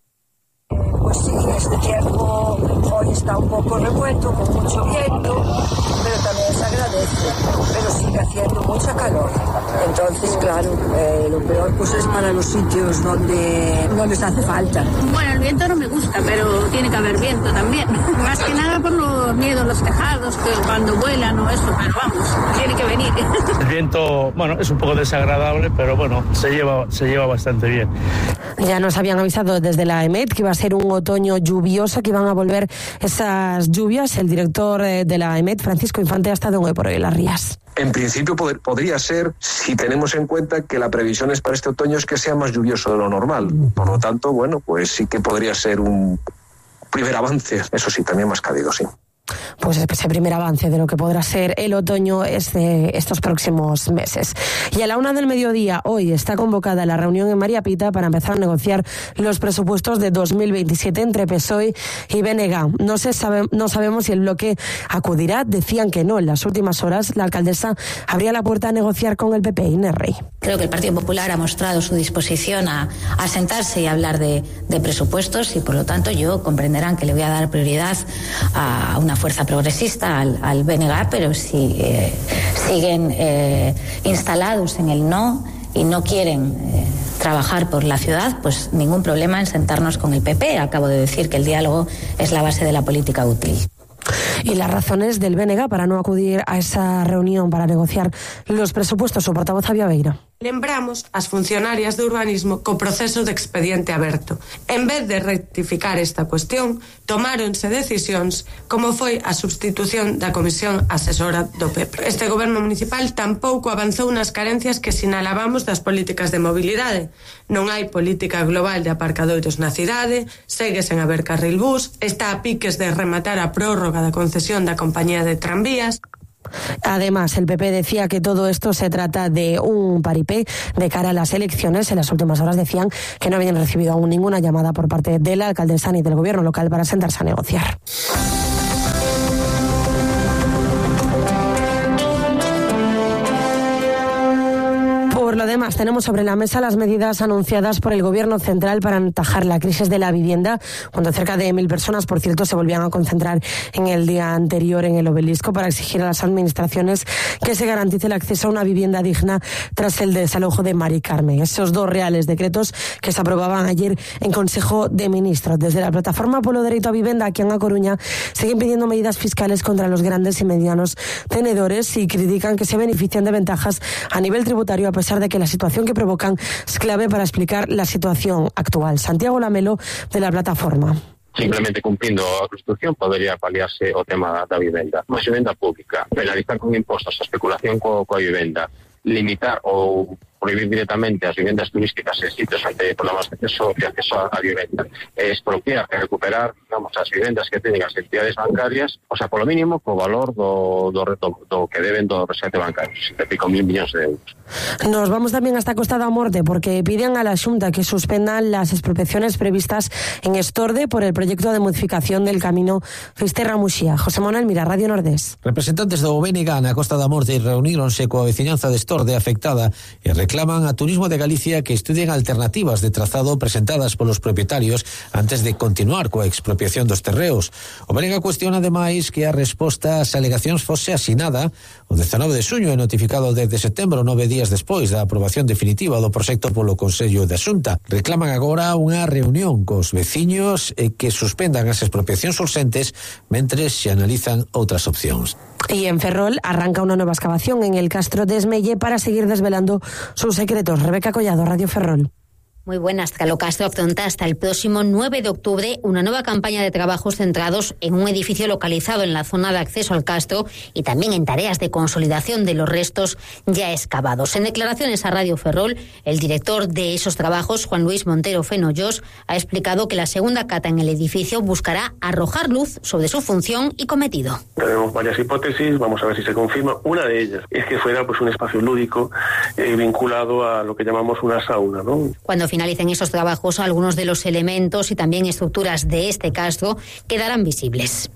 Pues sí, este tiempo hoy está un poco revuelto, con mucho viento, pero también se agradece, pero sigue haciendo mucha calor. Entonces, claro, eh, lo peor pues es para los sitios donde no les hace falta. Bueno, el viento no me gusta, pero tiene que haber viento también. Más que nada por los miedos, los tejados, que cuando vuelan o eso, pero vamos, tiene que venir. El viento, bueno, es un poco desagradable, pero bueno, se lleva, se lleva bastante bien. Ya nos habían avisado desde la EMET que iba a ser un otoño lluvioso, que iban a volver esas lluvias. El director de la EMET, Francisco Infante, ha estado hoy por hoy en Las Rías. En principio poder, podría ser, si tenemos en cuenta que la previsión es para este otoño es que sea más lluvioso de lo normal. Por lo tanto, bueno, pues sí que podría ser un primer avance. Eso sí, también más cálido, sí. Pues ese primer avance de lo que podrá ser el otoño este, estos próximos meses. Y a la una del mediodía, hoy está convocada la reunión en María Pita para empezar a negociar los presupuestos de dos mil veintisiete entre P S O E y B N G. No se sabe, no sabemos si el bloque acudirá. Decían que no. En las últimas horas, la alcaldesa abría la puerta a negociar con el P P. Inés Rey. Creo que el Partido Popular ha mostrado su disposición a, a sentarse y hablar de, de presupuestos, y por lo tanto yo comprenderán que le voy a dar prioridad a una fuerza progresista, al, al B N G, pero si eh, siguen eh, instalados en el no y no quieren eh, trabajar por la ciudad, pues ningún problema en sentarnos con el P P. Acabo de decir que el diálogo es la base de la política útil. Y las razones del B N G para no acudir a esa reunión para negociar los presupuestos, su portavoz Avia Beira. Lembramos as funcionarias de urbanismo co proceso de expediente aberto. En vez de rectificar esta cuestión, tomáronse decisións como foi a substitución da Comisión Asesora do P E P. Este goberno municipal tampouco avanzou nas carencias que sinalábamos das políticas de mobilidade. Non hai política global de aparcadoiros na cidade, segue sen haber carril bus, está a piques de rematar a prórroga da concesión da compañía de tranvías. Además, el P P decía que todo esto se trata de un paripé de cara a las elecciones. En las últimas horas decían que no habían recibido aún ninguna llamada por parte de la alcaldesa ni del gobierno local para sentarse a negociar. Por lo demás, tenemos sobre la mesa las medidas anunciadas por el Gobierno central para atajar la crisis de la vivienda, cuando cerca de mil personas, por cierto, se volvían a concentrar en el día anterior en el Obelisco para exigir a las administraciones que se garantice el acceso a una vivienda digna tras el desalojo de Mari Carmen. Esos dos reales decretos que se aprobaban ayer en Consejo de Ministros. Desde la plataforma Polo Dereito a Vivienda aquí en A Coruña siguen pidiendo medidas fiscales contra los grandes y medianos tenedores y critican que se benefician de ventajas a nivel tributario a pesar de que la situación que provocan es clave para explicar la situación actual. Santiago Lamelo, de la plataforma. Simplemente cumprindo a Constitución podería paliarse o tema da vivenda. Máis vivenda pública, penalizar con impostos a especulación co, coa vivenda, limitar ou prohibir directamente as vivendas turísticas en sitios onde hai problemas de acceso, de acceso a vivenda, e expropiar e recuperar, digamos, as vivendas que teñen as entidades bancarias, o sea, polo mínimo, co valor do, do, do, do que deben do rescate bancario, setenta e pico mil millóns de euros. Nos vamos también hasta Costa da Morte porque piden a la Xunta que suspendan las expropiaciones previstas en Estorde por el proyecto de modificación del camino Fisterra-Muxía. José Manuel Mira, Radio Nordés. Representantes do B N G na Costa da Morte reuníronse coa veciñanza de Estorde afectada e reclaman a Turismo de Galicia que estudien alternativas de trazado presentadas polos propietarios antes de continuar coa expropiación dos terreos. O B N G cuestiona ademais que a resposta ás alegacións fose asinada o dezanove de xuño e notificado desde setembro, nove días despois da aprobación definitiva do proxecto polo Consello da Xunta. Reclaman agora unha reunión cos veciños e que suspendan as expropiacións urxentes mentres se analizan outras opcións. Y en Ferrol arranca una nueva excavación en el Castro de Esmelle para seguir desvelando sus secretos. Rebeca Collado, Radio Ferrol. Muy buenas. Calocastro afronta hasta el próximo nueve de octubre una nueva campaña de trabajos centrados en un edificio localizado en la zona de acceso al castro y también en tareas de consolidación de los restos ya excavados. En declaraciones a Radio Ferrol, el director de esos trabajos, Juan Luis Montero Fenollos, ha explicado que la segunda cata en el edificio buscará arrojar luz sobre su función y cometido. Tenemos varias hipótesis, vamos a ver si se confirma. Una de ellas es que fuera pues un espacio lúdico eh, vinculado a lo que llamamos una sauna, ¿no? Cuando finalicen esos trabajos, algunos de los elementos y también estructuras de este castro quedarán visibles.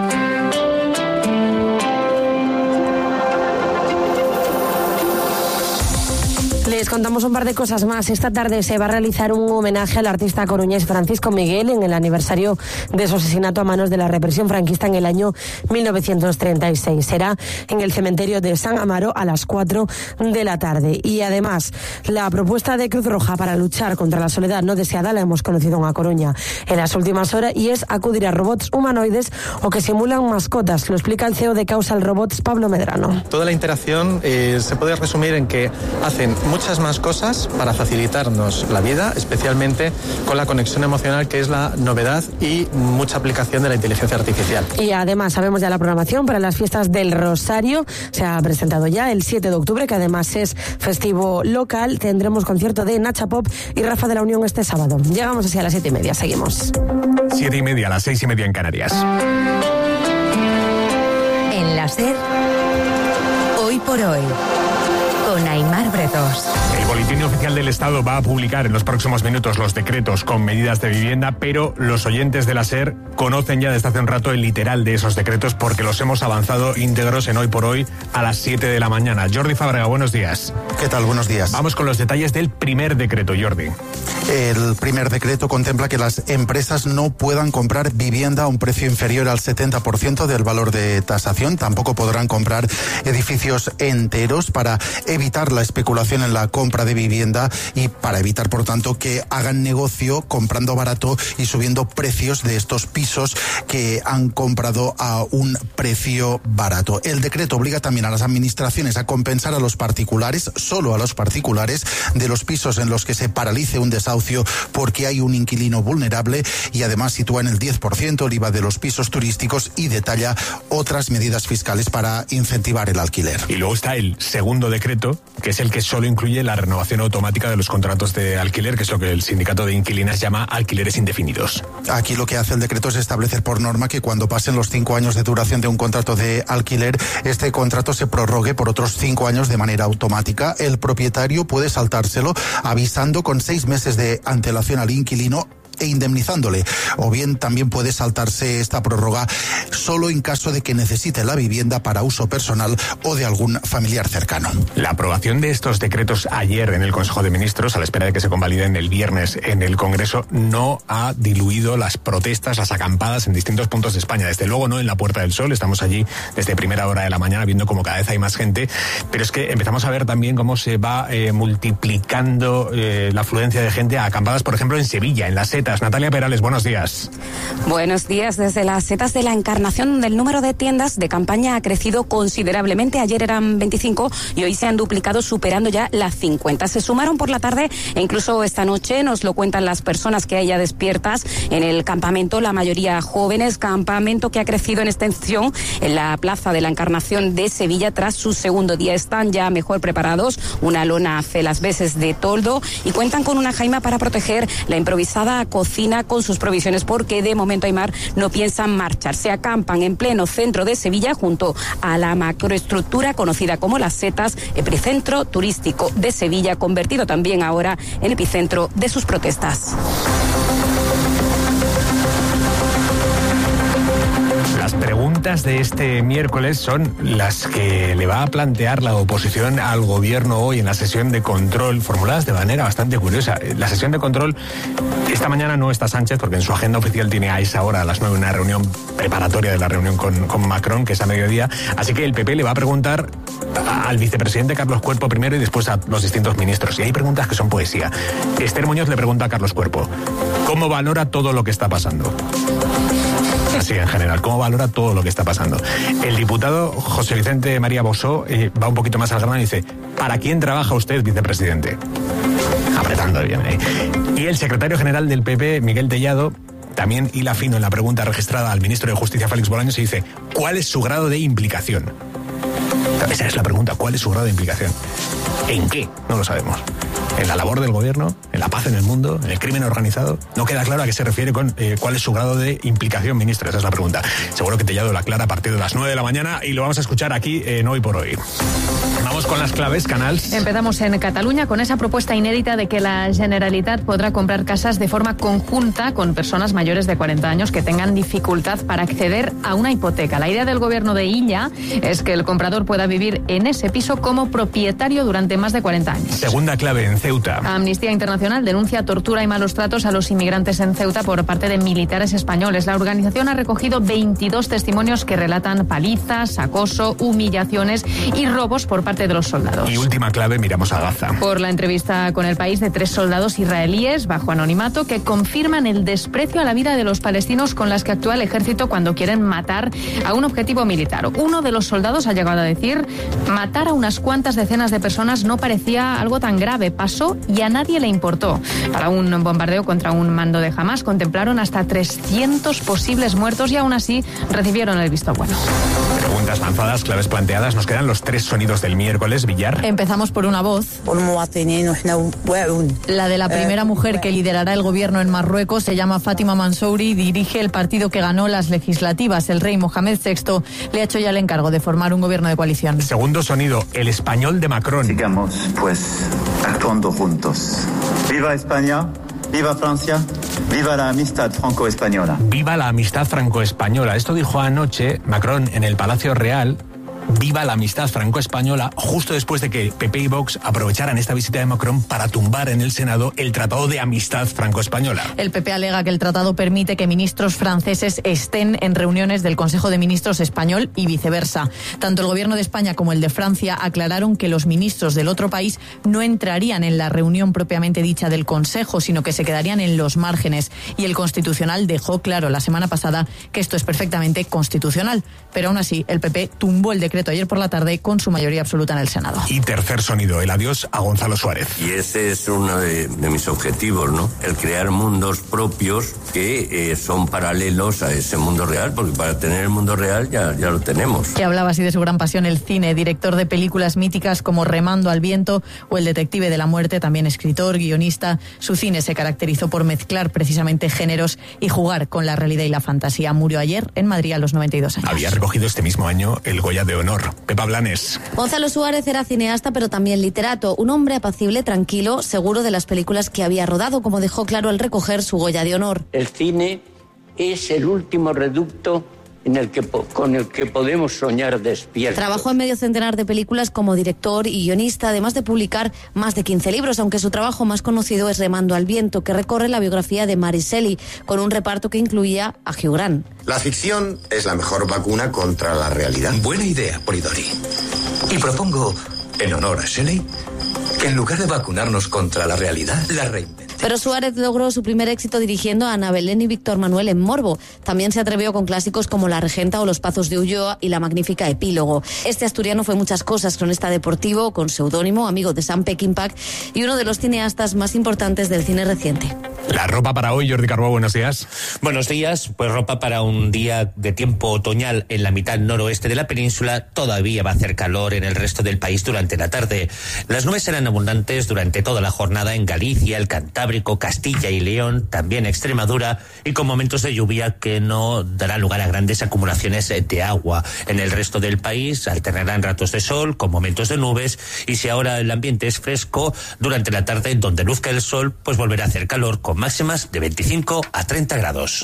Les contamos un par de cosas más. Esta tarde se va a realizar un homenaje al artista coruñés Francisco Miguel en el aniversario de su asesinato a manos de la represión franquista en el año mil novecientos treinta y seis. Será en el cementerio de San Amaro a las cuatro de la tarde. Y además, la propuesta de Cruz Roja para luchar contra la soledad no deseada la hemos conocido en A Coruña en las últimas horas y es acudir a robots humanoides o que simulan mascotas. Lo explica el C E O de Causal Robots, Pablo Medrano. Toda la interacción eh, se puede resumir en que hacen muchas más cosas para facilitarnos la vida, especialmente con la conexión emocional, que es la novedad y mucha aplicación de la inteligencia artificial. Y además sabemos ya la programación para las fiestas del Rosario. Se ha presentado ya el siete de octubre, que además es festivo local. Tendremos concierto de Nacha Pop y Rafa de la Unión este sábado. Llegamos así a las siete y media. Seguimos. Siete y media, a las seis y media en Canarias. En la SER, hoy por hoy, con Aimar Bretos. El Boletín Oficial del Estado va a publicar en los próximos minutos los decretos con medidas de vivienda, pero los oyentes de la SER conocen ya desde hace un rato el literal de esos decretos porque los hemos avanzado íntegros en Hoy por Hoy a las siete de la mañana. Jordi Fábrega, buenos días. ¿Qué tal? Buenos días. Vamos con los detalles del primer decreto, Jordi. El primer decreto contempla que las empresas no puedan comprar vivienda a un precio inferior al setenta por ciento del valor de tasación. Tampoco podrán comprar edificios enteros para evitar evitar la especulación en la compra de vivienda y para evitar, por tanto, que hagan negocio comprando barato y subiendo precios de estos pisos que han comprado a un precio barato. El decreto obliga también a las administraciones a compensar a los particulares, solo a los particulares, de los pisos en los que se paralice un desahucio porque hay un inquilino vulnerable, y además sitúa en el diez por ciento el I V A de los pisos turísticos y detalla otras medidas fiscales para incentivar el alquiler. Y luego está el segundo decreto, que es el que solo incluye la renovación automática de los contratos de alquiler, que es lo que el sindicato de inquilinas llama alquileres indefinidos. Aquí lo que hace el decreto es establecer por norma que cuando pasen los cinco años de duración de un contrato de alquiler, este contrato se prorrogue por otros cinco años de manera automática. El propietario puede saltárselo avisando con seis meses de antelación al inquilino e indemnizándole, o bien también puede saltarse esta prórroga solo en caso de que necesite la vivienda para uso personal o de algún familiar cercano. La aprobación de estos decretos ayer en el Consejo de Ministros, a la espera de que se convaliden el viernes en el Congreso, no ha diluido las protestas, las acampadas en distintos puntos de España. Desde luego no en la Puerta del Sol, estamos allí desde primera hora de la mañana viendo cómo cada vez hay más gente, pero es que empezamos a ver también cómo se va eh, multiplicando eh, la afluencia de gente a acampadas, por ejemplo, en Sevilla, en las Setas. Natalia Perales, buenos días. Buenos días. Desde las Setas de la Encarnación, donde el número de tiendas de campaña ha crecido considerablemente. Ayer eran veinticinco y hoy se han duplicado, superando ya las cincuenta. Se sumaron por la tarde e incluso esta noche, nos lo cuentan las personas que hay ya despiertas en el campamento, la mayoría jóvenes. Campamento que ha crecido en extensión en la Plaza de la Encarnación de Sevilla tras su segundo día. Están ya mejor preparados, una lona hace las veces de toldo y cuentan con una jaima para proteger la improvisada cocina con sus provisiones, porque de momento, Aymar, no piensan marcharse. Acampan en pleno centro de Sevilla junto a la macroestructura conocida como Las Setas, epicentro turístico de Sevilla, convertido también ahora en epicentro de sus protestas. Las preguntas de este miércoles son las que le va a plantear la oposición al gobierno hoy en la sesión de control, formuladas de manera bastante curiosa. La sesión de control, esta mañana no está Sánchez, porque en su agenda oficial tiene a esa hora, a las nueve, una reunión preparatoria de la reunión con, con Macron, que es a mediodía. Así que el P P le va a preguntar al vicepresidente Carlos Cuerpo primero y después a los distintos ministros. Y hay preguntas que son poesía. Esther Muñoz le pregunta a Carlos Cuerpo: ¿cómo valora todo lo que está pasando? Así en general, ¿cómo valora todo lo que está pasando? El diputado José Vicente María Bosó eh, va un poquito más al grano y dice: ¿para quién trabaja usted, vicepresidente? Apretando bien ahí. Y el secretario general del P P, Miguel Tellado, también hila fino en la pregunta registrada al ministro de Justicia, Félix Bolaños, y dice: ¿cuál es su grado de implicación? Esa es la pregunta: ¿cuál es su grado de implicación? ¿En qué? No lo sabemos. ¿En la labor del gobierno? ¿En la paz en el mundo? ¿En el crimen organizado? No queda claro a qué se refiere con eh, cuál es su grado de implicación, ministro. Esa es la pregunta. Seguro que Tellado la aclara a partir de las nueve de la mañana y lo vamos a escuchar aquí en Hoy por Hoy. Vamos con las claves, Canals. Empezamos en Cataluña con esa propuesta inédita de que la Generalitat podrá comprar casas de forma conjunta con personas mayores de cuarenta años que tengan dificultad para acceder a una hipoteca. La idea del gobierno de Illa es que el comprador pueda vivir en ese piso como propietario durante más de cuarenta años. Segunda clave en Ceuta. Amnistía Internacional denuncia tortura y malos tratos a los inmigrantes en Ceuta por parte de militares españoles. La organización ha recogido veintidós testimonios que relatan palizas, acoso, humillaciones y robos por parte de los soldados. Y última clave, miramos a Gaza. Por la entrevista con El País de tres soldados israelíes bajo anonimato que confirman el desprecio a la vida de los palestinos con las que actúa el ejército cuando quieren matar a un objetivo militar. Uno de los soldados ha llegado a decir: matar a unas cuantas decenas de personas no parecía algo tan grave, pasó y a nadie le importó. Para un bombardeo contra un mando de Hamás contemplaron hasta trescientos posibles muertos y aún así recibieron el visto bueno. Preguntas lanzadas, claves planteadas. Nos quedan los tres sonidos del miércoles, Villar. Empezamos por una voz. La de la primera mujer que liderará el gobierno en Marruecos se llama Fátima Mansouri y dirige el partido que ganó las legislativas. El rey Mohamed sexto le ha hecho ya el encargo de formar un gobierno de coalición. Segundo sonido, el español de Macron. Sigamos, pues, actuando juntos. ¡Viva España! ¡Viva Francia! ¡Viva la amistad franco-española! ¡Viva la amistad franco-española! Esto dijo anoche Macron en el Palacio Real, Viva la amistad franco-española, justo después de que P P y Vox aprovecharan esta visita de Macron para tumbar en el Senado el Tratado de Amistad franco-española. El P P alega que el tratado permite que ministros franceses estén en reuniones del Consejo de Ministros español y viceversa. Tanto el Gobierno de España como el de Francia aclararon que los ministros del otro país no entrarían en la reunión propiamente dicha del Consejo, sino que se quedarían en los márgenes. Y el Constitucional dejó claro la semana pasada que esto es perfectamente constitucional. Pero aún así, el P P tumbó el decreto ayer por la tarde con su mayoría absoluta en el Senado. Y tercer sonido, el adiós a Gonzalo Suárez. Y ese es uno de, de mis objetivos, ¿no? El crear mundos propios que eh, son paralelos a ese mundo real, porque para tener el mundo real ya, ya lo tenemos. Que hablaba así de su gran pasión el cine, director de películas míticas como Remando al viento o El detective de la muerte, también escritor, guionista. Su cine se caracterizó por mezclar precisamente géneros y jugar con la realidad y la fantasía. Murió ayer en Madrid a los noventa y dos años. Había recogido este mismo año el Goya de Honor. Pepa Blanes. Gonzalo Suárez era cineasta, pero también literato. Un hombre apacible, tranquilo, seguro de las películas que había rodado, como dejó claro al recoger su Goya de Honor. El cine es el último reducto en el que, con el que podemos soñar despiertos. Trabajó en medio centenar de películas como director y guionista, además de publicar más de quince libros, aunque su trabajo más conocido es Remando al viento, que recorre la biografía de Mary Shelley, con un reparto que incluía a Hugh Grant. La ficción es la mejor vacuna contra la realidad. Buena idea, Polidori. Y propongo, en honor a Shelley, que en lugar de vacunarnos contra la realidad, la reinventemos. Pero Suárez logró su primer éxito dirigiendo a Ana Belén y Víctor Manuel en Morbo. También se atrevió con clásicos como La Regenta o Los Pazos de Ulloa y la magnífica Epílogo. Este asturiano fue muchas cosas: cronista deportivo, con seudónimo, amigo de Sam Peckinpah y uno de los cineastas más importantes del cine reciente. La ropa para hoy, Jordi Carbó, buenos días. Buenos días, pues ropa para un día de tiempo otoñal en la mitad noroeste de la península. Todavía va a hacer calor en el resto del país durante la tarde. Las nubes serán abundantes durante toda la jornada en Galicia, el Cantábrico, Castilla y León, también Extremadura, y con momentos de lluvia que no darán lugar a grandes acumulaciones de agua. En el resto del país alternarán ratos de sol con momentos de nubes, y si ahora el ambiente es fresco, durante la tarde, donde luzca el sol, pues volverá a hacer calor con máximas de veinticinco a treinta grados.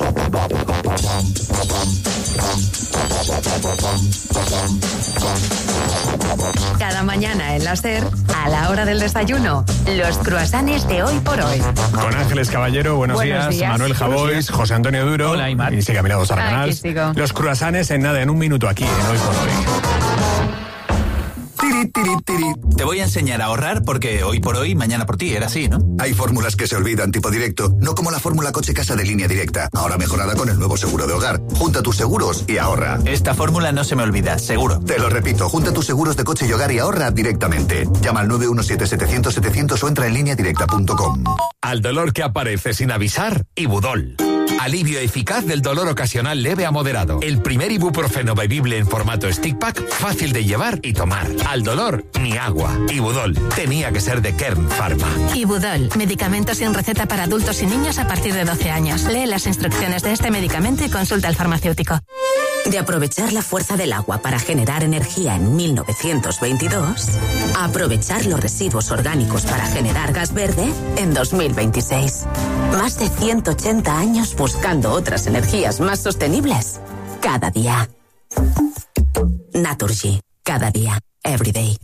Cada mañana en la SER, a la hora del desayuno, los cruasanes de Hoy por Hoy. Con Ángeles Caballero, buenos, buenos días. días. Manuel Javois, José Antonio Duro. Hola, Aymar. Y sigue a mi lado Sara Canals. Los cruasanes en nada, en un minuto aquí, en Hoy por Hoy. Tiri, tiri, tiri. Te voy a enseñar a ahorrar porque hoy por hoy, mañana por ti, era así, ¿no? Hay fórmulas que se olvidan, tipo directo, no como la fórmula coche-casa de Línea Directa, ahora mejorada con el nuevo seguro de hogar. Junta tus seguros y ahorra. Esta fórmula no se me olvida, seguro. Te lo repito, junta tus seguros de coche y hogar y ahorra directamente. Llama al nueve uno siete, setecientos, setecientos o entra en línea directa punto com. Al dolor que aparece sin avisar, Ibudol. Alivio eficaz del dolor ocasional leve a moderado. El primer ibuprofeno bebible en formato stick pack, fácil de llevar y tomar. Al dolor, ni agua. Ibudol. Tenía que ser de Kern Pharma. Ibudol. Medicamento sin receta para adultos y niños a partir de doce años. Lee las instrucciones de este medicamento y consulta al farmacéutico. De aprovechar la fuerza del agua para generar energía en mil novecientos veintidós, a aprovechar los residuos orgánicos para generar gas verde en dos mil veintiséis. Más de ciento ochenta años buscando otras energías más sostenibles. Cada día. Naturgy. Cada día. Every day.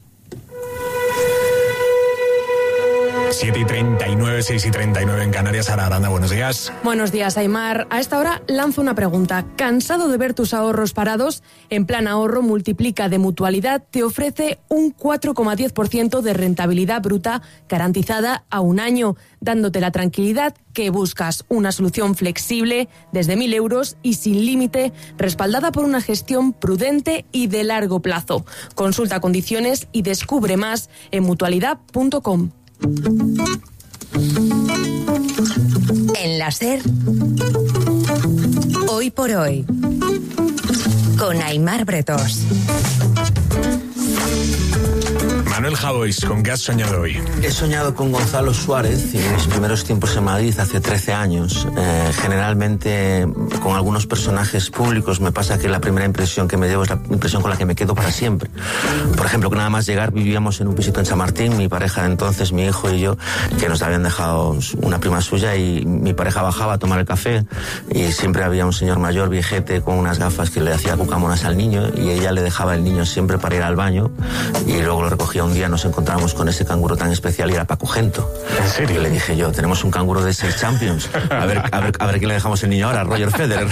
siete y treinta y nueve, seis y treinta y nueve en Canarias. Sara Aranda, buenos días. Buenos días, Aymar. A esta hora lanzo una pregunta. ¿Cansado de ver tus ahorros parados? En Plan Ahorro Multiplica de Mutualidad te ofrece un cuatro coma diez por ciento de rentabilidad bruta garantizada a un año, dándote la tranquilidad que buscas. Una solución flexible desde mil euros y sin límite, respaldada por una gestión prudente y de largo plazo. Consulta condiciones y descubre más en mutualidad punto com. En la SER, Hoy por Hoy, con Aymar Bretos. Manuel Javois, ¿con qué has soñado hoy? He soñado con Gonzalo Suárez y mis primeros tiempos en Madrid hace trece años. Eh, generalmente con algunos personajes públicos me pasa que la primera impresión que me llevo es la impresión con la que me quedo para siempre. Por ejemplo, que nada más llegar vivíamos en un pisito en Chamartín, mi pareja de entonces, mi hijo y yo, que nos habían dejado una prima suya, y mi pareja bajaba a tomar el café y siempre había un señor mayor, viejete, con unas gafas que le hacía cucamonas al niño, y ella le dejaba el niño siempre para ir al baño y luego lo recogía un día. Nos encontramos con ese canguro tan especial y era Paco Gento. ¿En serio? Y le dije yo, tenemos un canguro de seis Champions, a ver, a ver, a ver qué le dejamos el niño ahora, Roger Federer.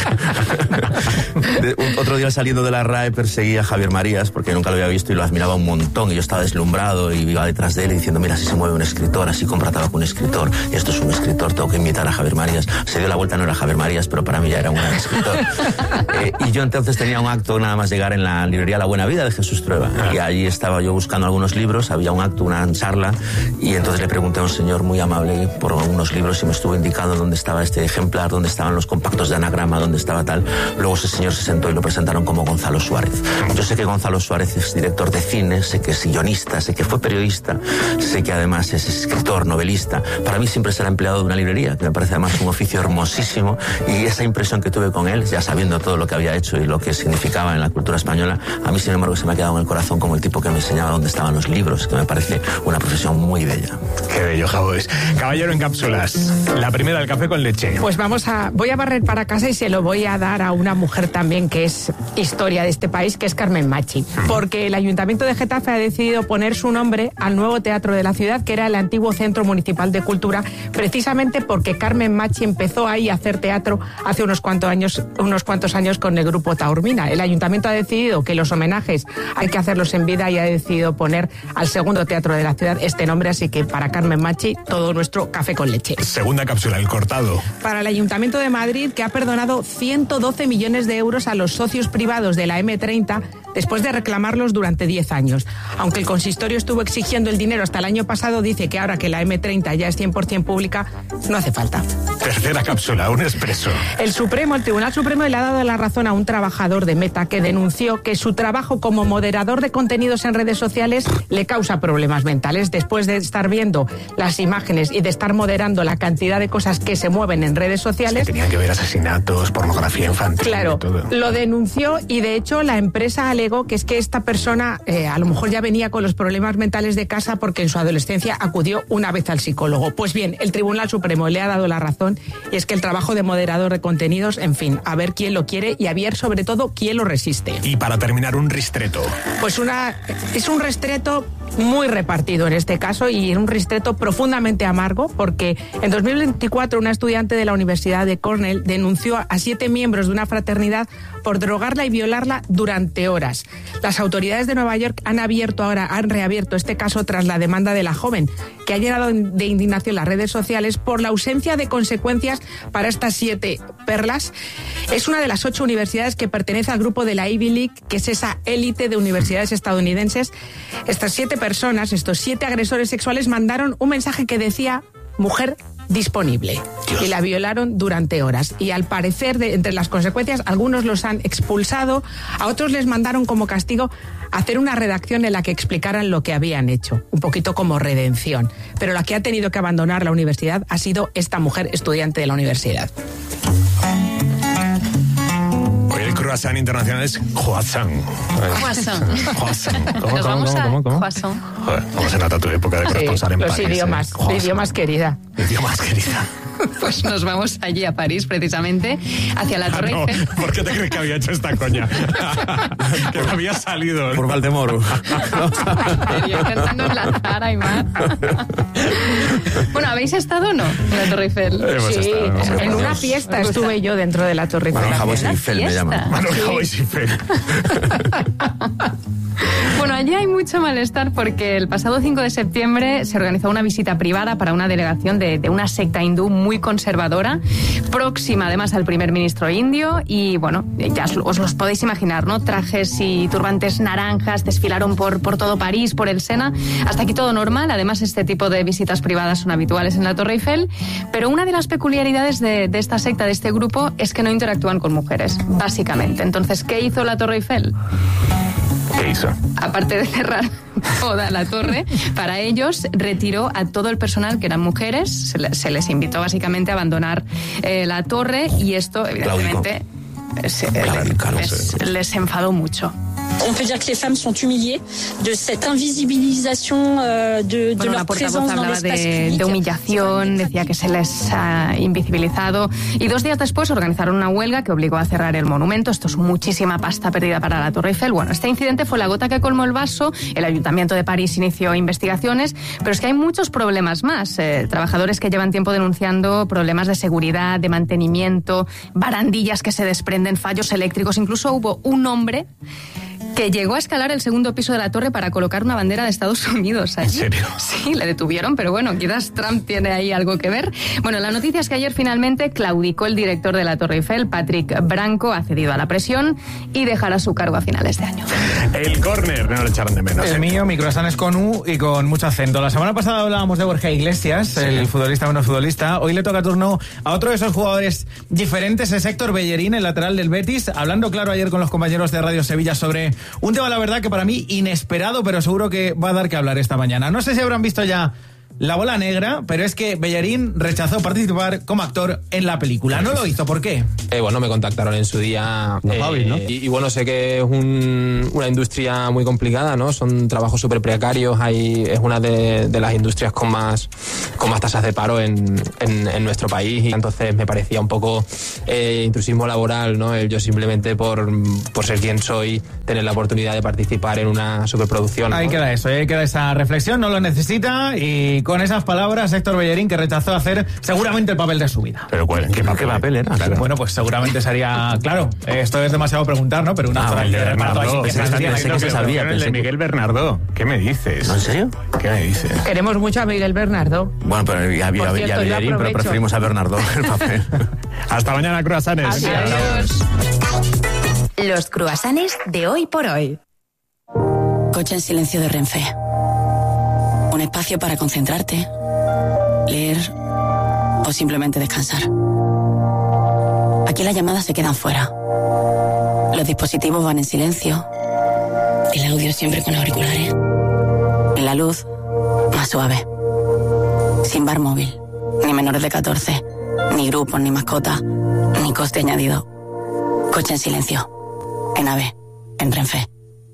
de, un, otro día saliendo de la R A E perseguí a Javier Marías porque nunca lo había visto y lo admiraba un montón, y yo estaba deslumbrado y iba detrás de él diciendo, mira, así se mueve un escritor, así compra tabaco un escritor, y esto es un escritor, tengo que imitar a Javier Marías. Se dio la vuelta, no era Javier Marías, pero para mí ya era un gran escritor. eh, y yo entonces tenía un acto nada más llegar en la librería La Buena Vida de Jesús Trueba, y allí estaba yo buscando algunos libros, había un acto, una charla, y entonces le pregunté a un señor muy amable por algunos libros y me estuvo indicando dónde estaba este ejemplar, dónde estaban los compactos de anagrama, dónde estaba tal. Luego ese señor se sentó y lo presentaron como Gonzalo Suárez. Yo sé que Gonzalo Suárez es director de cine, sé que es guionista, sé que fue periodista, sé que además es escritor, novelista. Para mí siempre será empleado de una librería, que me parece además un oficio hermosísimo, y esa impresión que tuve con él, ya sabiendo todo lo que había hecho y lo que significaba en la cultura española, a mí sin embargo se me ha quedado en el corazón como el tipo que me enseñaba dónde estaban los libros, que me parece una profesión muy bella. Qué bello, Javois. Caballero en cápsulas, la primera, el café con leche. Pues vamos a, voy a barrer para casa y se lo voy a dar a una mujer también que es historia de este país, que es Carmen Machi, porque el Ayuntamiento de Getafe ha decidido poner su nombre al nuevo teatro de la ciudad, que era el antiguo Centro Municipal de Cultura, precisamente porque Carmen Machi empezó ahí a hacer teatro hace unos cuantos años, unos cuantos años con el grupo Taormina. El Ayuntamiento ha decidido que los homenajes hay que hacerlos en vida y ha decidido poner al segundo teatro de la ciudad este nombre, así que para Carmen Machi todo nuestro café con leche. Segunda cápsula, el cortado. Para el Ayuntamiento de Madrid, que ha perdonado ciento doce millones de euros a los socios privados de la eme treinta después de reclamarlos durante diez años. Aunque el consistorio estuvo exigiendo el dinero hasta el año pasado, dice que ahora que la eme treinta ya es cien por ciento pública, no hace falta. Tercera cápsula, un expreso. El Supremo, el Tribunal Supremo le ha dado la razón a un trabajador de Meta que denunció que su trabajo como moderador de contenidos en redes sociales le causa problemas mentales después de estar viendo las imágenes y de estar moderando la cantidad de cosas que se mueven en redes sociales. Es que tenían que ver asesinatos, pornografía infantil. Claro, todo. Lo denunció y de hecho la empresa alegó que es que esta persona eh, a lo mejor ya venía con los problemas mentales de casa porque en su adolescencia acudió una vez al psicólogo. Pues bien, el Tribunal Supremo le ha dado la razón y es que el trabajo de moderador de contenidos, en fin, a ver quién lo quiere y a ver sobre todo quién lo resiste. Y para terminar, un ristreto. Pues una es un ristreto muy repartido en este caso y un ristreto profundamente amargo porque en dos mil veinticuatro una estudiante de la Universidad de Cornell denunció a siete miembros de una fraternidad por drogarla y violarla durante horas. Las autoridades de Nueva York han abierto ahora, han reabierto este caso tras la demanda de la joven, que ha llenado de indignación las redes sociales por la ausencia de consecuencias para estas siete perlas. Es una de las ocho universidades que pertenece al grupo de la Ivy League, que es esa élite de universidades estadounidenses. Estas siete personas, estos siete agresores sexuales, mandaron un mensaje que decía mujer disponible. Dios. Y la violaron durante horas. Y al parecer, de, entre las consecuencias, algunos los han expulsado, a otros les mandaron como castigo hacer una redacción en la que explicaran lo que habían hecho, un poquito como redención. Pero la que ha tenido que abandonar la universidad ha sido esta mujer estudiante de la universidad. Hoy el croissant internacional es croissant. Croissant. Croissant. ¿Cómo, Nos cómo, vamos cómo, a cómo, cómo? croissant. Joder, ¿cómo se nota tu época de corresponsal Sí, en los París? idiomas, eh? Croissant. idiomas querida. Idiomas querida. Pues nos vamos allí a París, precisamente, hacia la Torre Ah, no. Eiffel. ¿Por qué te crees que había hecho esta coña? Que me había salido. Por Valdemoro. Yo intentando enlazar, Aymar. Bueno, ¿habéis estado o no en la Torre Eiffel? Hemos Sí, estado, hemos en estado. una fiesta estuve yo dentro de la Torre Eiffel. Manuel Javois ¿Una Eiffel me fiesta? llaman. Manuel Sí. Javois Eiffel. Bueno, allí hay mucho malestar porque el pasado cinco de septiembre se organizó una visita privada para una delegación de, de una secta hindú muy conservadora, próxima además al primer ministro indio, y bueno, ya os, os los podéis imaginar, ¿no? Trajes y turbantes naranjas desfilaron por, por todo París, por el Sena. Hasta aquí todo normal. Además, este tipo de visitas privadas son habituales en la Torre Eiffel, pero una de las peculiaridades de, de esta secta, de este grupo, es que no interactúan con mujeres, básicamente. Entonces, ¿qué hizo la Torre Eiffel? ¿Qué hizo? Aparte de cerrar toda la torre, para ellos retiró a todo el personal que eran mujeres, se, le, se les invitó básicamente a abandonar eh, la torre y esto evidentemente se, les, les enfadó mucho. On peut dire que les femmes sont humiliées de cette invisibilisation euh, de, bueno, de leur présence dans l'espace public. De humillación, decía que se les ha invisibilizado y dos días después organizaron una huelga que obligó a cerrar el monumento. Esto es muchísima pasta perdida para la Torre Eiffel. Bueno, este incidente fue la gota que colmó el vaso. El Ayuntamiento de París inició investigaciones, pero es que hay muchos problemas más. Eh, trabajadores que llevan tiempo denunciando problemas de seguridad, de mantenimiento, barandillas que se desprenden, fallos eléctricos. Incluso hubo un hombre que llegó a escalar el segundo piso de la torre para colocar una bandera de Estados Unidos allí. ¿En serio? Sí, le detuvieron, pero bueno, quizás Trump tiene ahí algo que ver. Bueno, la noticia es que ayer finalmente claudicó el director de la Torre Eiffel, Patrick Branco, ha cedido a la presión y dejará su cargo a finales de año. El córner, no lo echaron de menos. El ¿eh? mío, mi croissant es con U y con mucho acento. La semana pasada hablábamos de Borja Iglesias, sí. el futbolista menos futbolista. Hoy le toca turno a otro de esos jugadores diferentes, es Héctor Bellerín, el lateral del Betis, hablando claro ayer con los compañeros de Radio Sevilla sobre un tema, la verdad, que para mí inesperado, pero seguro que va a dar que hablar esta mañana. No sé si habrán visto ya La Bola Negra, pero es que Bellerín rechazó participar como actor en la película. No lo hizo, ¿por qué? Eh, bueno, me contactaron en su día. No, eh, Javi, ¿no? Y, y bueno, sé que es un, una industria muy complicada, ¿no? Son trabajos súper precarios. Hay, es una de, de las industrias con más, con más tasas de paro en, en, en nuestro país. Y entonces me parecía un poco eh, intrusismo laboral, ¿no? El yo simplemente por, por ser quien soy, tener la oportunidad de participar en una superproducción, ¿no? Ahí queda eso, ahí queda esa reflexión, no lo necesita, y con esas palabras Héctor Bellerín, que rechazó hacer seguramente el papel de su vida. Pero ¿cuál? ¿Qué papel, ¿Qué papel era? Claro. Bueno, pues seguramente sería, claro, esto es demasiado preguntar, ¿no? Pero una ah, el de Bernardo, que se sabía. El de Miguel Bernardo, ¿qué me dices? ¿No, en serio? ¿Qué me dices? Queremos mucho a Miguel Bernardo. Bueno, pero ya había a Bellerín, pero preferimos a Bernardo el papel. Hasta mañana, croissants. Adiós. Los croissants de hoy por hoy. Coche en silencio de Renfe. Un espacio para concentrarte, leer o simplemente descansar. Aquí las llamadas se quedan fuera. Los dispositivos van en silencio. El audio siempre con auriculares. Y la luz más suave. Sin bar móvil, ni menores de catorce, ni grupos, ni mascotas, ni coste añadido. Coche en silencio. En AVE, en Renfe.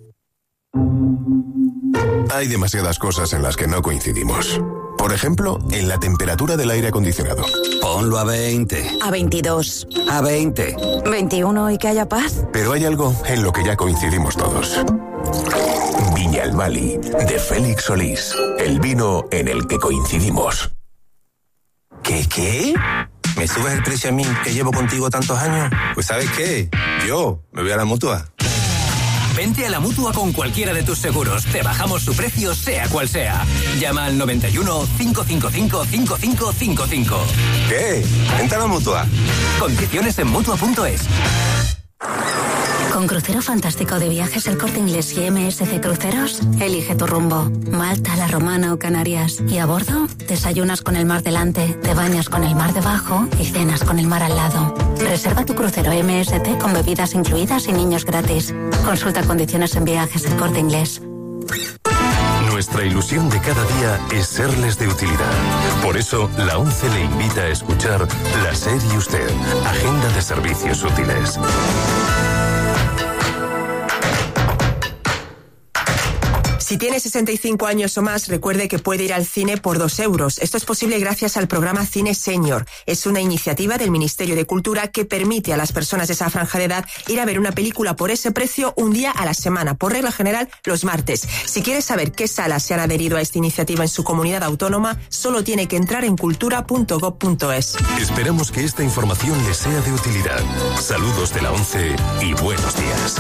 Hay demasiadas cosas en las que no coincidimos. Por ejemplo, en la temperatura del aire acondicionado. Ponlo a veinte. A veintidós. A veinte. veintiuno y que haya paz. Pero hay algo en lo que ya coincidimos todos. Viñalbali, de Félix Solís. El vino en el que coincidimos. ¿Qué, qué? ¿Me subes el precio a mí, que llevo contigo tantos años? Pues ¿sabes qué? Yo me voy a la Mutua. Vente a la Mutua con cualquiera de tus seguros. Te bajamos su precio, sea cual sea. Llama al noventa y uno, cinco cinco cinco, cinco cinco cinco cinco. ¿Qué? Vente a la Mutua. Condiciones en Mutua punto es. Con Crucero Fantástico de Viajes El Corte Inglés y M S C Cruceros, elige tu rumbo. Malta, La Romana o Canarias. Y a bordo, desayunas con el mar delante, te bañas con el mar debajo y cenas con el mar al lado. Reserva tu crucero M S C con bebidas incluidas y niños gratis. Consulta condiciones en Viajes El Corte Inglés. Nuestra ilusión de cada día es serles de utilidad. Por eso, la ONCE le invita a escuchar La SER y Usted, Agenda de Servicios Útiles. Si tiene sesenta y cinco años o más, recuerde que puede ir al cine por dos euros. Esto es posible gracias al programa Cine Senior. Es una iniciativa del Ministerio de Cultura que permite a las personas de esa franja de edad ir a ver una película por ese precio un día a la semana, por regla general los martes. Si quiere saber qué salas se han adherido a esta iniciativa en su comunidad autónoma, solo tiene que entrar en cultura punto gob punto es. Esperamos que esta información les sea de utilidad. Saludos de la ONCE y buenos días.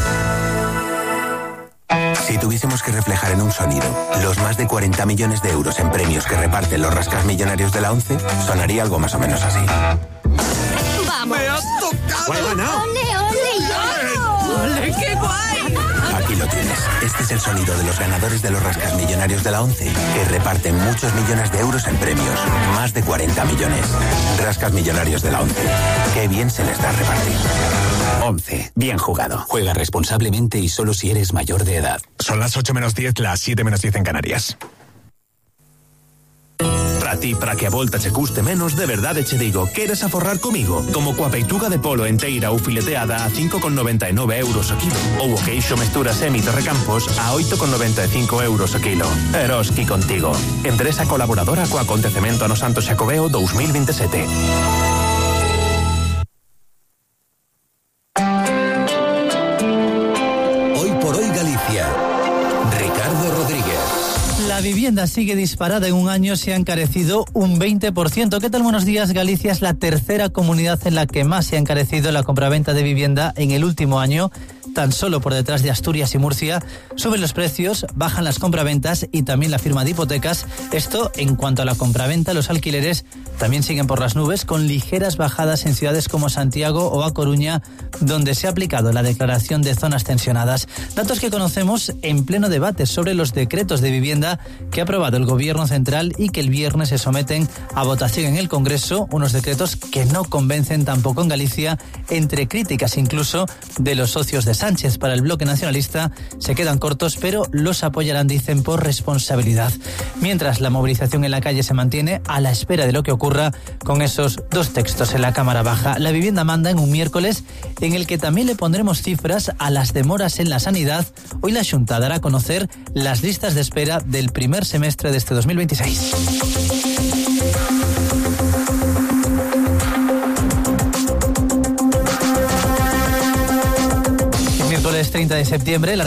Si tuviésemos que reflejar en un sonido los más de cuarenta millones de euros en premios que reparten los rascasmillonarios de la ONCE, sonaría algo más o menos así. ¡Vamos! ¡Me has tocado! Bueno, ¡Ole, ole! ¡Ole, qué guay! Aquí lo tienes. Este es el sonido de los ganadores de los rascasmillonarios de la ONCE, que reparten muchos millones de euros en premios. Más de cuarenta millones. Rascasmillonarios de la ONCE. Qué bien se les da repartir. once. Bien jugado. Juega responsablemente y solo si eres mayor de edad. Son las ocho menos diez, las siete menos diez en Canarias. A ti, para que a volta che custe menos, de verdade che digo, queres aforrar comigo? Como coa peituga de polo enteira ou fileteada a cinco con noventa e nove euros o kilo, ou o queixo mestura semi de Recampos a oito con noventa e cinco euros o kilo. Eroski contigo. Empresa colaboradora co acontecemento ano Santo Xacobeo dos mil veintisiete. Hoy por hoy Galicia. Ricardo Rodríguez. La vivienda sigue disparada. En un año se ha encarecido un veinte por ciento. ¿Qué tal? Buenos días. Galicia es la tercera comunidad en la que más se ha encarecido la compraventa de vivienda en el último año. Tan solo por detrás de Asturias y Murcia. Suben los precios, bajan las compraventas y también la firma de hipotecas. Esto en cuanto a la compraventa. Los alquileres también siguen por las nubes, con ligeras bajadas en ciudades como Santiago o A Coruña, donde se ha aplicado la declaración de zonas tensionadas. Datos que conocemos en pleno debate sobre los decretos de vivienda que ha aprobado el Gobierno Central y que el viernes se someten a votación en el Congreso. Unos decretos que no convencen tampoco en Galicia, entre críticas incluso de los socios de Sánchez. Para el bloque nacionalista se quedan cortos, pero los apoyarán, dicen, por responsabilidad. Mientras la movilización en la calle se mantiene a la espera de lo que ocurra con esos dos textos en la Cámara Baja. La vivienda manda en un miércoles en el que también le pondremos cifras a las demoras en la sanidad. Hoy la Xunta dará a conocer las listas de espera del primer semestre de este dos mil veintiséis. El miércoles treinta de septiembre, la